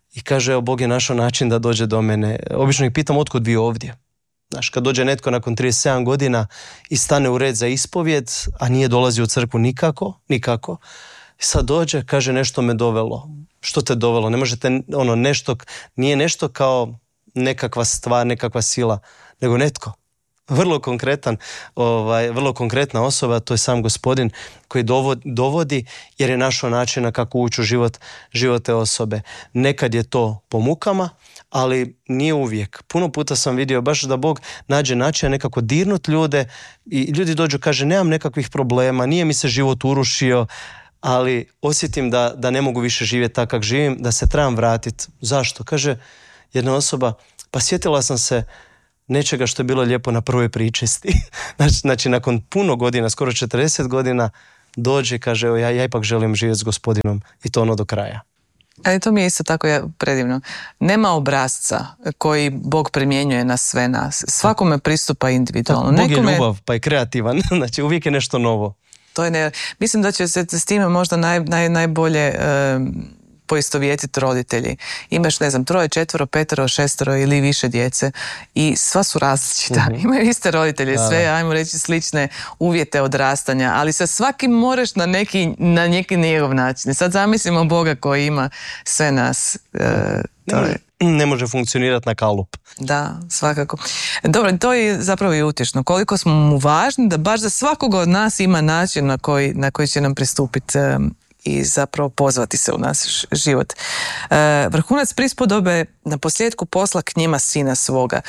Speaker 2: i kaže, evo, Bog je našao način da dođe do mene. Obično ih pitam, otkud vi ovdje? Znaš, kad dođe netko nakon trideset sedam godina i stane u red za ispovjed, a nije dolazio u crkvu nikako, nikako, i sad dođe, kaže, nešto me dovelo. Što te dovelo? Ne možete, ono, nešto, nije nešto kao nekakva stvar, nekakva sila, nego netko. Vrlo konkretan, ovaj, vrlo konkretna osoba, to je sam Gospodin koji dovodi, dovodi jer je našao načina kako ući u život, život te osobe. Nekad je to po mukama, ali nije uvijek. Puno puta sam vidio baš da Bog nađe način nekako dirnut ljude i ljudi dođu, kaže, nemam nekakvih problema, nije mi se život urušio, ali osjetim da, da ne mogu više živjeti tako kako živim, da se trebam vratiti. Zašto? Kaže jedna osoba, pa sjetila sam se nečega što je bilo lijepo na prvoj pričesti. znači, znači, nakon puno godina, skoro četrdeset godina, dođe i kaže, evo, ja, ja ipak želim živjeti s Gospodinom i to ono do kraja.
Speaker 1: Ali to mi je isto tako predivno. Nema obrazca koji Bog primjenjuje na sve nas. Svakome pristupa individualno.
Speaker 2: Bog
Speaker 1: Nekome...
Speaker 2: je ljubav, pa je kreativan. Znači, uvijek je nešto novo.
Speaker 1: To je ne... Mislim da će se s time možda naj, naj, najbolje e, poistovjetiti roditelji. Imaš, ne znam, troje, četvoro, petero, šestero ili više djece i sva su različita. Uh-huh. Imaju iste roditelje, sve, ajmo reći, slične uvjete odrastanja, ali sa svakim moraš na neki, na neki njegov način. Sad zamislimo Boga koji ima sve nas. E, to je...
Speaker 2: Ne može funkcionirati na kalup.
Speaker 1: Da, svakako. Dobro, to je zapravo i utješno. Koliko smo mu važni da baš za svakoga od nas ima način na koji, na koji će nam pristupiti um, i zapravo pozvati se u naš život. Uh, vrhunac prispodobe na posljedku posla k njima sina svoga.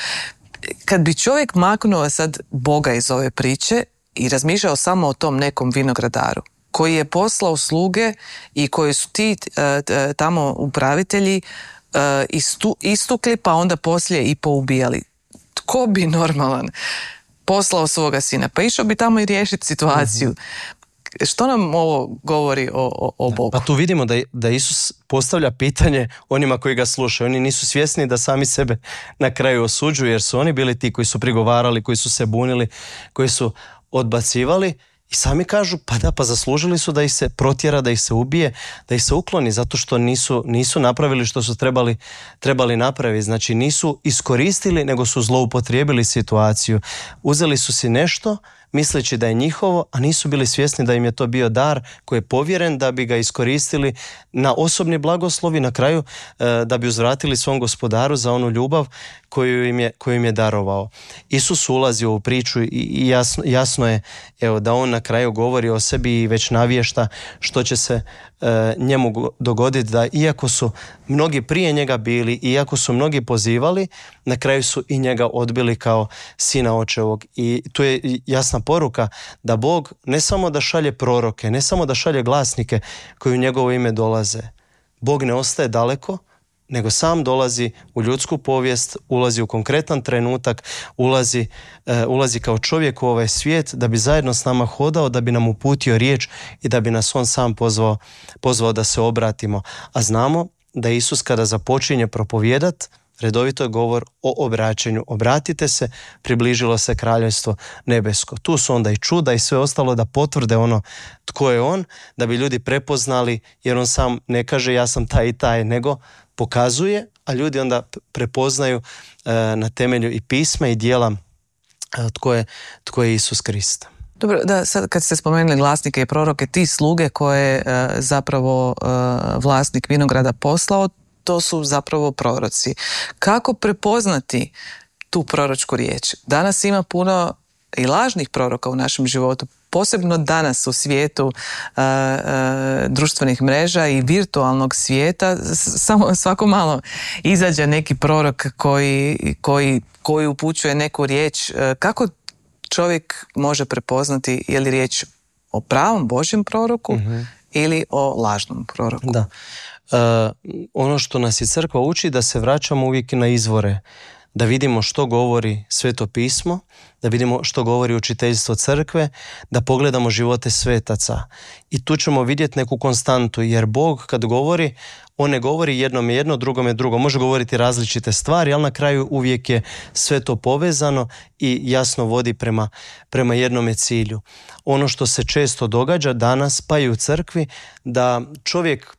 Speaker 1: Kad bi čovjek maknuo sad Boga iz ove priče i razmišljao samo o tom nekom vinogradaru, koji je poslao sluge i koji su ti uh, tamo upravitelji Uh, istu, istukli pa onda poslije i poubijali. Tko bi normalan poslao svoga sina? Pa išao bi tamo i riješiti situaciju. Mm-hmm. Što nam ovo govori o, o, o Bogu?
Speaker 2: Pa tu vidimo da, da Isus postavlja pitanje onima koji ga slušaju. Oni nisu svjesni da sami sebe na kraju osuđuju, jer su oni bili ti koji su prigovarali, koji su se bunili, koji su odbacivali. I sami kažu, pa da, pa zaslužili su da ih se protjera, da ih se ubije, da ih se ukloni, zato što nisu, nisu napravili što su trebali, trebali napraviti. Znači nisu iskoristili, nego su zloupotrijebili situaciju. Uzeli su si nešto, misleći da je njihovo, a nisu bili svjesni da im je to bio dar koji je povjeren da bi ga iskoristili na osobni blagoslov i na kraju e, da bi uzvratili svom Gospodaru za onu ljubav koju im je, koju im je darovao. Isus ulazi u ovu priču i, i jasno, jasno je, evo, da on na kraju govori o sebi i već navješta što će se e, njemu dogoditi, da iako su mnogi prije njega bili, iako su mnogi pozivali, na kraju su i njega odbili kao sina očevog. I tu je jasna poruka da Bog ne samo da šalje proroke, ne samo da šalje glasnike koji u njegovo ime dolaze. Bog ne ostaje daleko, nego sam dolazi u ljudsku povijest, ulazi u konkretan trenutak, ulazi, uh, ulazi kao čovjek u ovaj svijet da bi zajedno s nama hodao, da bi nam uputio riječ i da bi nas on sam pozvao, pozvao da se obratimo. A znamo da Isus kada započinje propovijedat, redovito je govor o obraćanju. Obratite se, približilo se kraljevstvo nebesko. Tu su onda i čuda i sve ostalo da potvrde ono tko je on, da bi ljudi prepoznali, jer on sam ne kaže ja sam taj i taj, nego pokazuje, a ljudi onda prepoznaju e, na temelju i pisma i djela e, tko je, tko je Isus Krist.
Speaker 1: Dobro, da, sad kad ste spomenuli glasnike i proroke, ti sluge koje e, zapravo e, vlasnik vinograda poslao, to su zapravo proroci. Kako prepoznati tu proročku riječ? Danas ima puno i lažnih proroka u našem životu, posebno danas u svijetu uh, uh, društvenih mreža i virtualnog svijeta. Samo svako malo izađe neki prorok koji, koji, koji upućuje neku riječ. Uh, kako čovjek može prepoznati je li riječ o pravom Božjem proroku mm-hmm. ili o lažnom proroku?
Speaker 2: Da. Uh, ono što nas i crkva uči da se vraćamo uvijek na izvore, da vidimo što govori Sveto pismo, da vidimo što govori učiteljstvo crkve, da pogledamo živote svetaca. I tu ćemo vidjeti neku konstantu, jer Bog kad govori, on ne govori jednome jedno, drugome drugo. Može govoriti različite stvari, ali na kraju uvijek je sve to povezano i jasno vodi prema, prema jednome cilju. Ono što se često događa danas, pa i u crkvi, da čovjek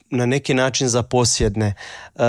Speaker 2: na neki način zaposjedne. E,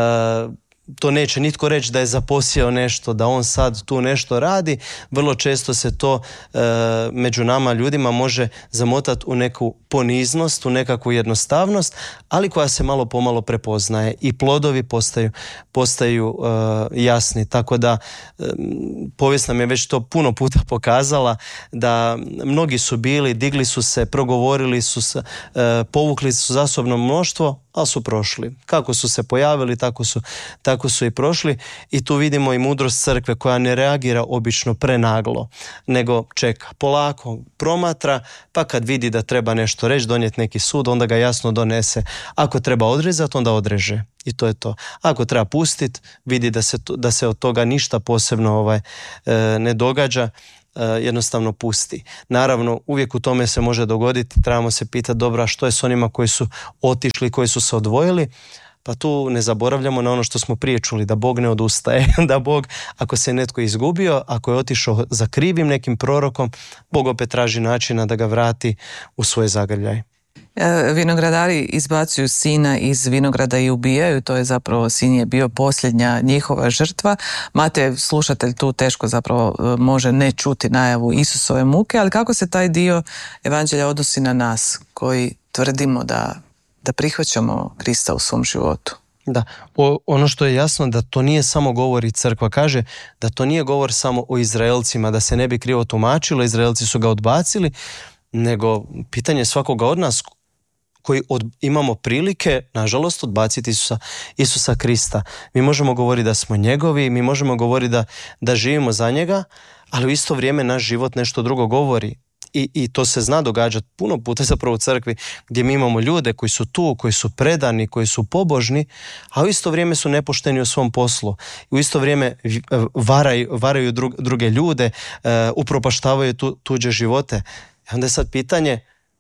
Speaker 2: to neće nitko reći da je zaposjeo nešto, da on sad tu nešto radi. Vrlo često se to e, među nama ljudima može zamotati u neku poniznost, u nekakvu jednostavnost, ali koja se malo pomalo prepoznaje i plodovi postaju, postaju e, jasni. Tako da e, povijest nam je već to puno puta pokazala da mnogi su bili, digli su se, progovorili su se, e, povukli su za sobno mnoštvo, ali su prošli. Kako su se pojavili, tako su, tako su i prošli. I tu vidimo i mudrost crkve koja ne reagira obično prenaglo, nego čeka, polako promatra, pa kad vidi da treba nešto reći, donijeti neki sud, onda ga jasno donese. Ako treba odrezati, onda odreže. I to je to. Ako treba pustiti, vidi da se, da se od toga ništa posebno ovaj, e, ne događa, Uh, jednostavno pusti. Naravno, uvijek u tome se može dogoditi, trebamo se pitati, dobro, a što je s onima koji su otišli, koji su se odvojili? Pa tu ne zaboravljamo na ono što smo prije čuli, da Bog ne odustaje, da Bog, ako se netko izgubio, ako je otišao za krivim nekim prorokom, Bog opet traži načina da ga vrati u svoj zagrljaj.
Speaker 1: Vinogradari izbacuju sina iz vinograda i ubijaju, to je zapravo, sin je bio posljednja njihova žrtva. Matej, slušatelj, tu teško zapravo može ne čuti najavu Isusove muke, ali kako se taj dio evanđelja odnosi na nas koji tvrdimo da, da prihvaćamo Krista u svom životu?
Speaker 2: Da, o, ono što je jasno da to nije samo govor, i crkva kaže da to nije govor samo o Izraelcima, da se ne bi krivo tumačilo, Izraelci su ga odbacili, nego pitanje svakoga od nas koji od, imamo prilike, nažalost, odbaciti Isusa, Isusa Krista. Mi možemo govoriti da smo njegovi, mi možemo govoriti da, da živimo za njega, ali u isto vrijeme naš život nešto drugo govori. I, i to se zna događati puno puta zapravo u crkvi, gdje mi imamo ljude koji su tu, koji su predani, koji su pobožni, a u isto vrijeme su nepošteni u svom poslu. U isto vrijeme varaju, varaju druge ljude, uh, upropaštavaju tu, tuđe živote. Onda je sad pitanje,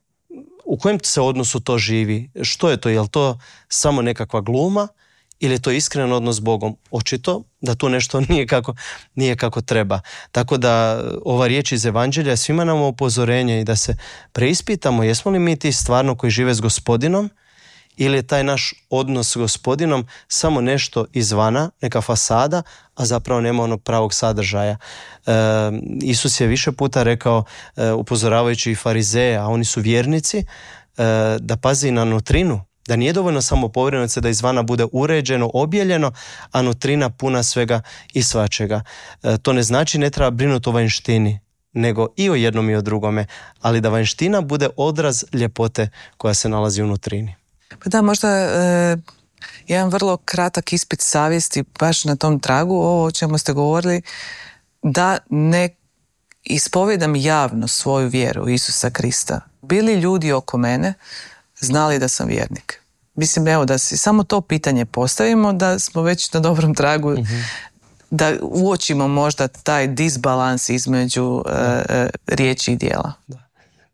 Speaker 2: u kojem se odnosu to živi? Što je to? Je li to samo nekakva gluma ili je to iskren odnos s Bogom? Očito da tu nešto nije kako, nije kako treba. Tako da ova riječ iz Evanđelja svima nam upozorenje i da se preispitamo jesmo li mi ti stvarno koji žive s Gospodinom ili je taj naš odnos s Gospodinom samo nešto izvana, neka fasada, a zapravo nema onog pravog sadržaja. E, Isus je više puta rekao, e, upozoravajući i farizeje, a oni su vjernici, e, da pazi na nutrinu, da nije dovoljno samo pobrinuti se da izvana bude uređeno, objeljeno, a nutrina puna svega i svačega. E, to ne znači ne treba brinuti o vanjštini, nego i o jednom i o drugome, ali da vanjština bude odraz ljepote koja se nalazi u nutrini.
Speaker 1: Pa da, možda e, jedan vrlo kratak ispit savjesti baš na tom tragu, ovo o čemu ste govorili, da ne ispovjedam javno svoju vjeru Isusa Krista. Bili ljudi oko mene znali da sam vjernik? Mislim, evo, da si samo to pitanje postavimo, da smo već na dobrom tragu, mm-hmm. da uočimo možda taj disbalans između e, riječi i djela.
Speaker 2: Da.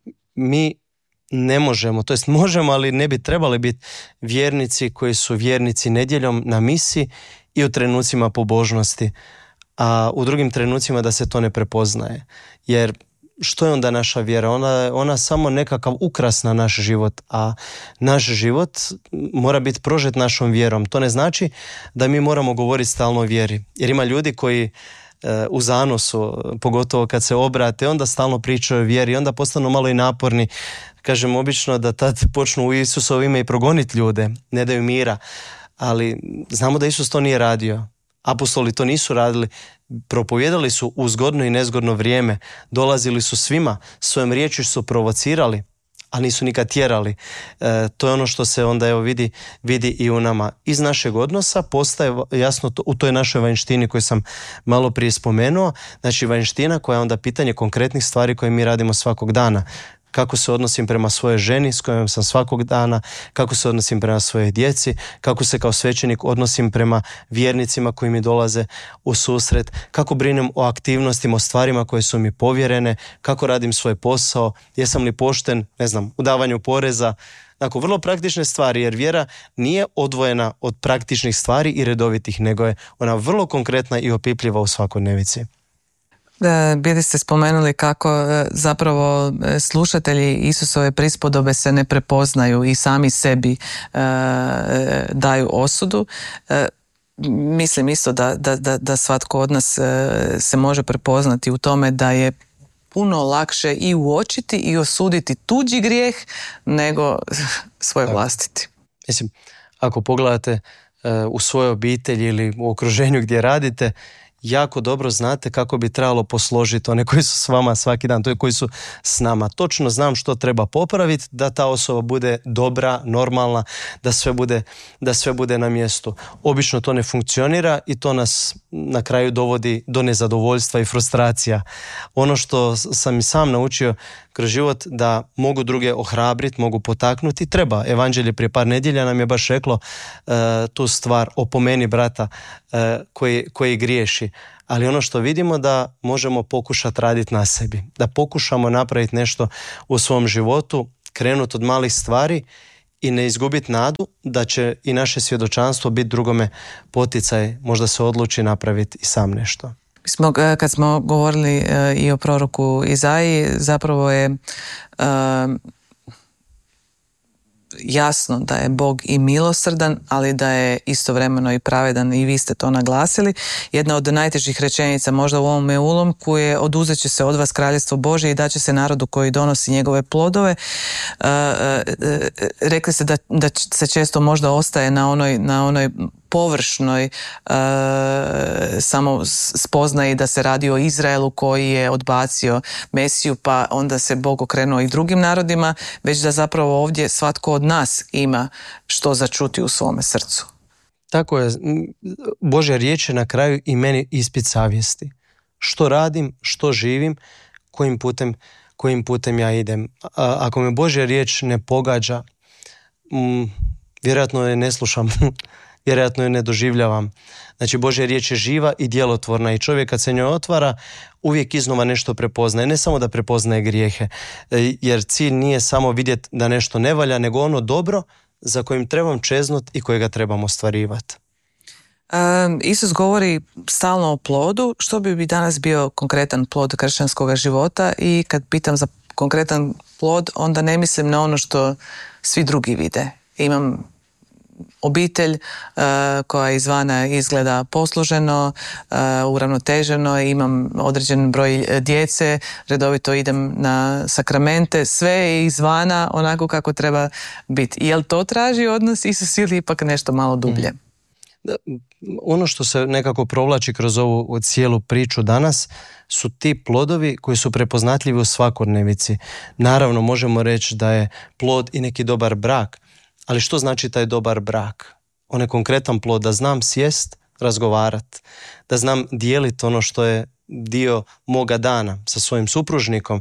Speaker 2: Mi ne možemo, to jest možemo, ali ne bi trebali biti vjernici koji su vjernici nedjeljom na misi i u trenucima pobožnosti, a u drugim trenucima da se to ne prepoznaje. Jer što je onda naša vjera? Ona, ona samo nekakav ukras na naš život, a naš život mora biti prožet našom vjerom. To ne znači da mi moramo govoriti stalno o vjeri. Jer ima ljudi koji u zanosu, pogotovo kad se obrate, onda stalno pričaju o vjeri, onda postanu malo i naporni. Kažem obično da tad počnu u Isusovo ime i progoniti ljude, ne daju mira, ali znamo da Isus to nije radio. Apostoli to nisu radili, propovijedali su u zgodno i nezgodno vrijeme, dolazili su svima, svojom riječi su provocirali, a nisu nikad tjerali. E, to je ono što se onda evo vidi, vidi i u nama. Iz našeg odnosa postaje jasno to, u toj našoj vanjštini koju sam malo prije spomenuo, znači vanjština koja je onda pitanje konkretnih stvari koje mi radimo svakog dana. Kako se odnosim prema svojoj ženi s kojom sam svakog dana, kako se odnosim prema svojoj djeci, kako se kao svećenik odnosim prema vjernicima koji mi dolaze u susret, kako brinem o aktivnostima, o stvarima koje su mi povjerene, kako radim svoj posao, jesam li pošten, ne znam, u davanju poreza. Dakle, vrlo praktične stvari, jer vjera nije odvojena od praktičnih stvari i redovitih, nego je ona vrlo konkretna i opipljiva u svakodnevici.
Speaker 1: Bili ste spomenuli kako zapravo slušatelji Isusove prispodobe se ne prepoznaju i sami sebi e, daju osudu. E, mislim isto da, da, da, da svatko od nas se može prepoznati u tome da je puno lakše i uočiti i osuditi tuđi grijeh nego svoj
Speaker 2: Tako.
Speaker 1: vlastiti.
Speaker 2: Mislim, ako pogledate uh, u svojoj obitelji ili u okruženju gdje radite, jako dobro znate kako bi trebalo posložiti one koji su s vama svaki dan, to je koji su s nama. Točno znam što treba popraviti da ta osoba bude dobra, normalna, da sve bude, da sve bude na mjestu. Obično to ne funkcionira i to nas na kraju dovodi do nezadovoljstva i frustracija. Ono što sam i sam naučio kroz život, da mogu druge ohrabriti, mogu potaknuti, treba. Evanđelje prije par nedjelja nam je baš reklo uh, tu stvar, opomeni brata uh, koji, koji griješi. Ali ono što vidimo da možemo pokušati raditi na sebi, da pokušamo napraviti nešto u svom životu, krenuti od malih stvari i ne izgubiti nadu da će i naše svjedočanstvo biti drugome poticaj, možda se odluči napraviti i sam nešto.
Speaker 1: Smo, kad smo govorili uh, i o proroku Izaiji, zapravo je uh, jasno da je Bog i milosrdan, ali da je istovremeno i pravedan, i vi ste to naglasili. Jedna od najtežih rečenica možda u ovome ulomku je: oduzet će se od vas kraljevstvo Božje i daće se narodu koji donosi njegove plodove. Uh, uh, rekli ste da, da se često možda ostaje na onoj, na onoj površnoj uh, samo spoznaji da se radi o Izraelu koji je odbacio Mesiju, pa onda se Bog okrenuo i drugim narodima, već da zapravo ovdje svatko od nas ima što začuti u svome srcu.
Speaker 2: Tako je. Božja riječ je na kraju i meni ispit savjesti. Što radim, što živim, kojim putem, kojim putem ja idem. A, ako me Božja riječ ne pogađa, m, vjerojatno je ne slušam, vjerojatno je ne doživljavam. Znači, Božja riječ je živa i djelotvorna i čovjek kad se njoj otvara uvijek iznova nešto prepoznaje. Ne samo da prepoznaje grijehe, jer cilj nije samo vidjeti da nešto ne valja, nego ono dobro za kojim trebam čeznuti i kojega trebam ostvarivati.
Speaker 1: Um, Isus govori stalno o plodu. Što bi danas bio konkretan plod kršćanskog života? I kad pitam za konkretan plod, onda ne mislim na ono što svi drugi vide. Imam obitelj uh, koja izvana izgleda posluženo, uh, uravnoteženo, imam određen broj djece, redovito idem na sakramente, sve je izvana onako kako treba biti. Jel to traži od nas Isus ili ipak nešto malo dublje?
Speaker 2: Mm. Da, ono što se nekako provlači kroz ovu cijelu priču danas su ti plodovi koji su prepoznatljivi u svakodnevici. Naravno, možemo reći da je plod i neki dobar brak, ali što znači taj dobar brak? On je konkretan plod, da znam sjest, razgovarat, da znam dijeliti ono što je dio moga dana sa svojim supružnikom,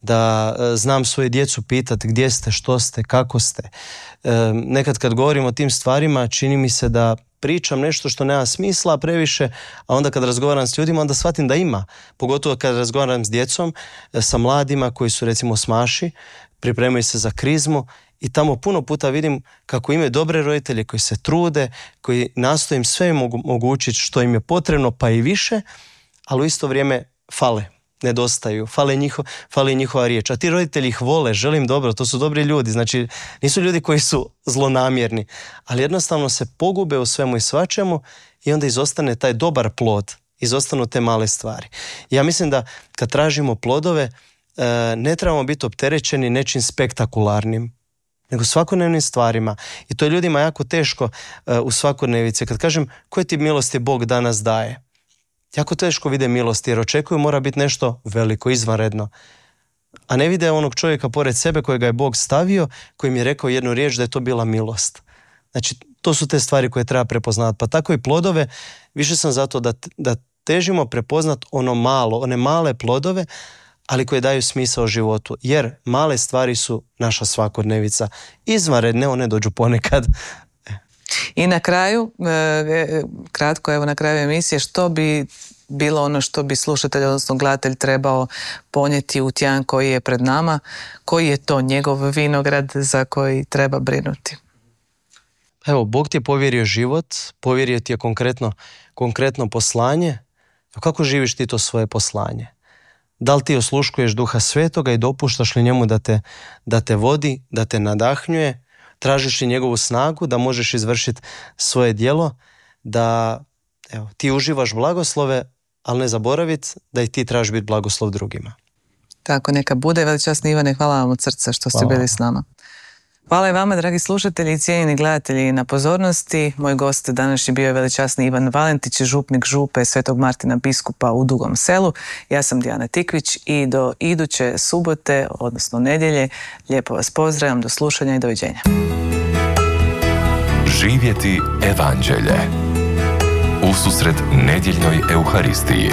Speaker 2: da e, znam svoje djecu pitati gdje ste, što ste, kako ste. E, nekad kad govorim o tim stvarima, čini mi se da pričam nešto što nema smisla previše, a onda kad razgovaram s ljudima, onda shvatim da ima. Pogotovo kad razgovaram s djecom, sa mladima koji su recimo smaši, pripremaju se za krizmu i tamo puno puta vidim kako imaju dobre roditelje koji se trude, koji nastoje im sve omogućiti što im je potrebno, pa i više, ali u isto vrijeme fale, nedostaju, fale, njiho, fale njihova riječ. A ti roditelji ih vole, želim dobro, to su dobri ljudi, znači nisu ljudi koji su zlonamjerni, ali jednostavno se pogube u svemu i svačemu i onda izostane taj dobar plod, izostanu te male stvari. Ja mislim da kad tražimo plodove, ne trebamo biti opterećeni nečim spektakularnim, nego svakodnevnim stvarima. I to je ljudima jako teško uh, u svakodnevici. Kad kažem koje ti milosti Bog danas daje, jako teško vide milosti jer očekuju mora biti nešto veliko, izvanredno. A ne vide onog čovjeka pored sebe kojega je Bog stavio, koji mi je rekao jednu riječ da je to bila milost. Znači, to su te stvari koje treba prepoznati. Pa tako i plodove, više sam zato da, da težimo prepoznat ono malo, one male plodove, ali koje daju smisao životu, jer male stvari su naša svakodnevica. Izvanredne, one dođu ponekad.
Speaker 1: I na kraju, kratko evo na kraju emisije, što bi bilo ono što bi slušatelj, odnosno gledatelj trebao ponijeti u tjedan koji je pred nama, koji je to njegov vinograd za koji treba brinuti?
Speaker 2: Evo, Bog ti je povjerio život, povjerio ti je konkretno, konkretno poslanje. Kako živiš ti to svoje poslanje? Da li ti osluškuješ Duha Svetoga i dopuštaš li njemu da te, da te vodi, da te nadahnjuje, tražiš li njegovu snagu da možeš izvršiti svoje djelo, da evo, ti uživaš blagoslove, ali ne zaboraviti da i ti trebaš biti blagoslov drugima.
Speaker 1: Tako neka bude. Veličasni Ivane, hvala vam od srca što ste hvala. Bili s nama. Hvala i vama, dragi slušatelji i cijenjeni gledatelji, na pozornosti. Moj gost današnji bio je veličasni Ivan Valentić, župnik župe Svetog Martina biskupa u Dugom Selu. Ja sam Dijana Tikvić i do iduće subote, odnosno nedjelje, lijepo vas pozdravljam, do slušanja i doviđenja.
Speaker 3: Živjeti evanđelje ususret nedjeljnoj Euharistiji.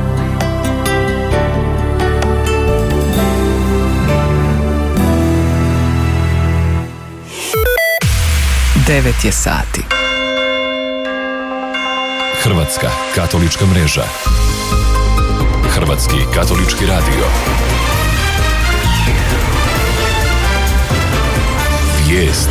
Speaker 1: Devet je sati.
Speaker 3: Hrvatska katolička mreža. Hrvatski katolički radio. Vijesti.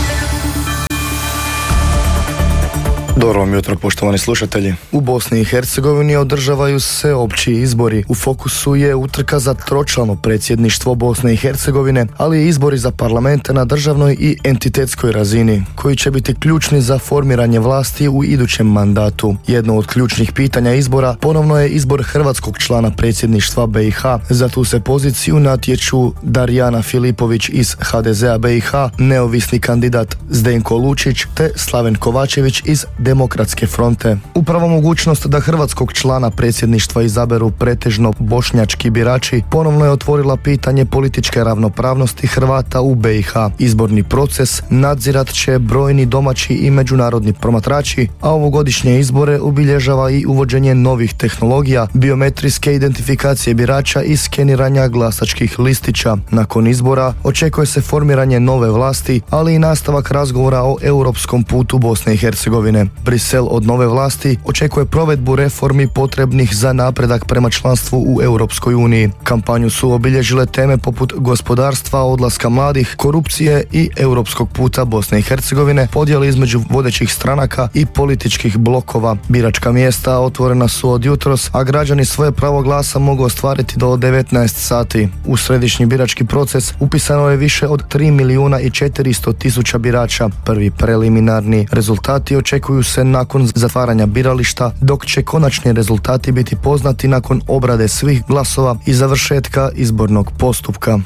Speaker 4: Dobro vam jutro, poštovani slušatelji. U Bosni i Hercegovini održavaju se opći izbori. U fokusu je utrka za tročlano predsjedništvo Bosne i Hercegovine, ali i izbori za parlamente na državnoj i entitetskoj razini, koji će biti ključni za formiranje vlasti u idućem mandatu. Jedno od ključnih pitanja izbora ponovno je izbor hrvatskog člana predsjedništva B i H. Za tu se poziciju natječu Darijana Filipović iz H D Z a B i H, neovisni kandidat Zdenko Lučić te Slaven Kovačević iz Demokratske fronte. Upravo mogućnost da hrvatskog člana predsjedništva izaberu pretežno bošnjački birači ponovno je otvorila pitanje političke ravnopravnosti Hrvata u B i H. Izborni proces nadzirat će brojni domaći i međunarodni promatrači, a ovogodišnje izbore obilježava i uvođenje novih tehnologija, biometrijske identifikacije birača i skeniranja glasačkih listića. Nakon izbora očekuje se formiranje nove vlasti, ali i nastavak razgovora o europskom putu Bosne i Hercegovine. Brisel od nove vlasti očekuje provedbu reformi potrebnih za napredak prema članstvu u Europskoj uniji. Kampanju su obilježile teme poput gospodarstva, odlaska mladih, korupcije i europskog puta Bosne i Hercegovine, podjele između vodećih stranaka i političkih blokova. Biračka mjesta otvorena su od jutros, a građani svoje pravo glasa mogu ostvariti do devetnaest sati. U središnji birački proces upisano je više od tri milijuna i četiristo tisuća birača. Prvi preliminarni rezultati očekuju se nakon zatvaranja birališta, dok će konačni rezultati biti poznati nakon obrade svih glasova i završetka izbornog postupka.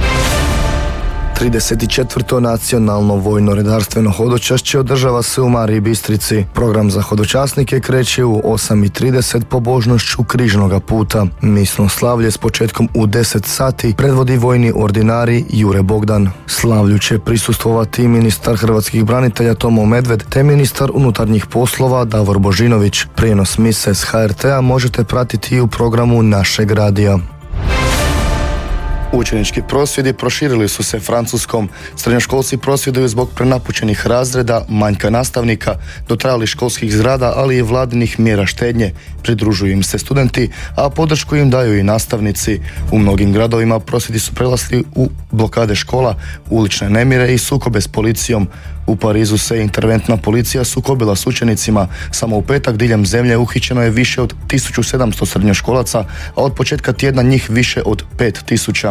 Speaker 4: trideset četvrto nacionalno vojno-redarstveno hodočašće održava se u Mariji Bistrici. Program za hodočasnike kreće u osam i trideset pobožnošću Križnoga puta. Misno slavlje s početkom u deset sati predvodi vojni ordinari Jure Bogdan. Slavlju će prisustvovati ministar hrvatskih branitelja Tomo Medved te ministar unutarnjih poslova Davor Božinović. Prijenos mise s H R T-a možete pratiti i u programu našeg radija. Učenički prosvjedi proširili su se Francuskom. Srednjoškolci prosvjeduju zbog prenapučenih razreda, manjka nastavnika, dotrajalih školskih zgrada, ali i vladinih mjera štednje. Pridružuju im se studenti, a podršku im daju i nastavnici. U mnogim gradovima prosvjedi su prelazili u blokade škola, ulične nemire i sukobe s policijom. U Parizu se interventna policija sukobila s učenicima. Samo u petak diljem zemlje uhićeno je više od tisuću sedamsto srednjoškolaca, a od početka tjedna njih više od pet tisuća.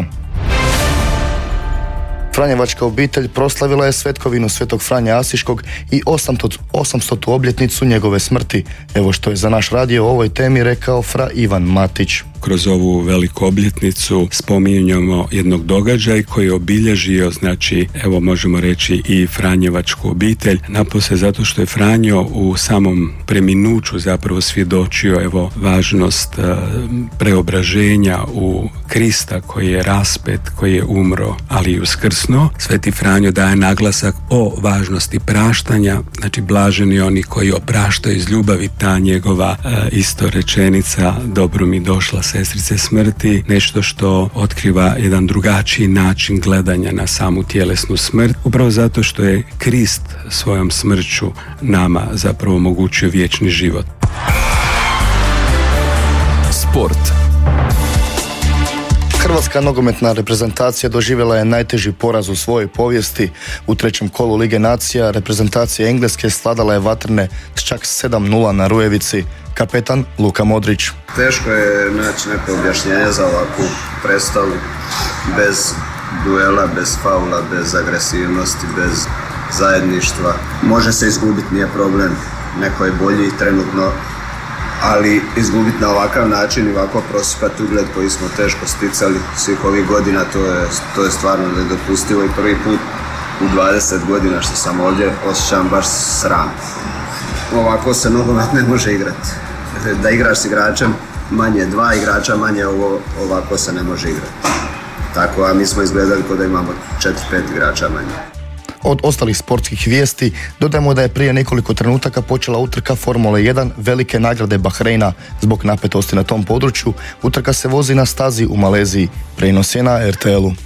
Speaker 4: Franjevačka obitelj proslavila je svetkovinu Svetog Franje Asiškog i osamstotu obljetnicu njegove smrti. Evo što je za naš radio o ovoj temi rekao fra Ivan Matić.
Speaker 5: Kroz ovu veliku obljetnicu spominjemo jednog događaja koji je obilježio, znači, evo možemo reći i Franjevačku obitelj, napose zato što je Franjo u samom preminuću zapravo svjedočio evo važnost uh, preobraženja u Krista koji je raspet, koji je umro, ali i uskrsno. Sveti Franjo daje naglasak o važnosti praštanja, znači blaženi oni koji opraštaju iz ljubavi, ta njegova uh, isto rečenica, dobro mi došla sestrice smrti, nešto što otkriva jedan drugačiji način gledanja na samu tjelesnu smrt, upravo zato što je Krist svojom smrću nama zapravo omogućio vječni život.
Speaker 3: Sport.
Speaker 4: Hrvatska nogometna reprezentacija doživjela je najteži poraz u svojoj povijesti. U trećem kolu Lige nacija reprezentacija Engleske sladala je vatrene s čak sedam nula na Rujevici. Kapetan Luka Modrić.
Speaker 6: Teško je naći neko objašnjenje za ovakvu predstavu bez duela, bez faula, bez agresivnosti, bez zajedništva. Može se izgubiti, nije problem, neko je bolji trenutno, ali izgubiti na ovakav način i ovako prosipati ugled koji smo teško sticali svih ovih godina, to je, to je stvarno nedopustivo i prvi put u dvadeset godina što sam ovdje osjećam baš sram. Ovako se nogomet ne može igrati. Da igraš s igračem manje, dva igrača manje, ovo, ovako se ne može igrati. Tako, a mi smo izgledali kao da imamo četiri pet igrača manje.
Speaker 4: Od ostalih sportskih vijesti dodajemo da je prije nekoliko trenutaka počela utrka Formule jedan velike nagrade Bahreina. Zbog napetosti na tom području utrka se vozi na stazi u Maleziji. Prenos je na er te el-u.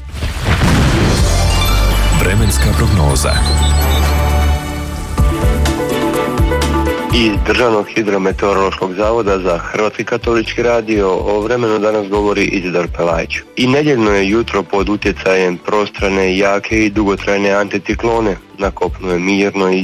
Speaker 3: Vremenska prognoza.
Speaker 7: Iz Državnog hidrometeorološkog zavoda za Hrvatski katolički radio o vremenu danas govori Izidor Pelajić. I nedjeljno je jutro pod utjecajem prostrane, jake i dugotrajne anticiklone. Na kopnu je mirno i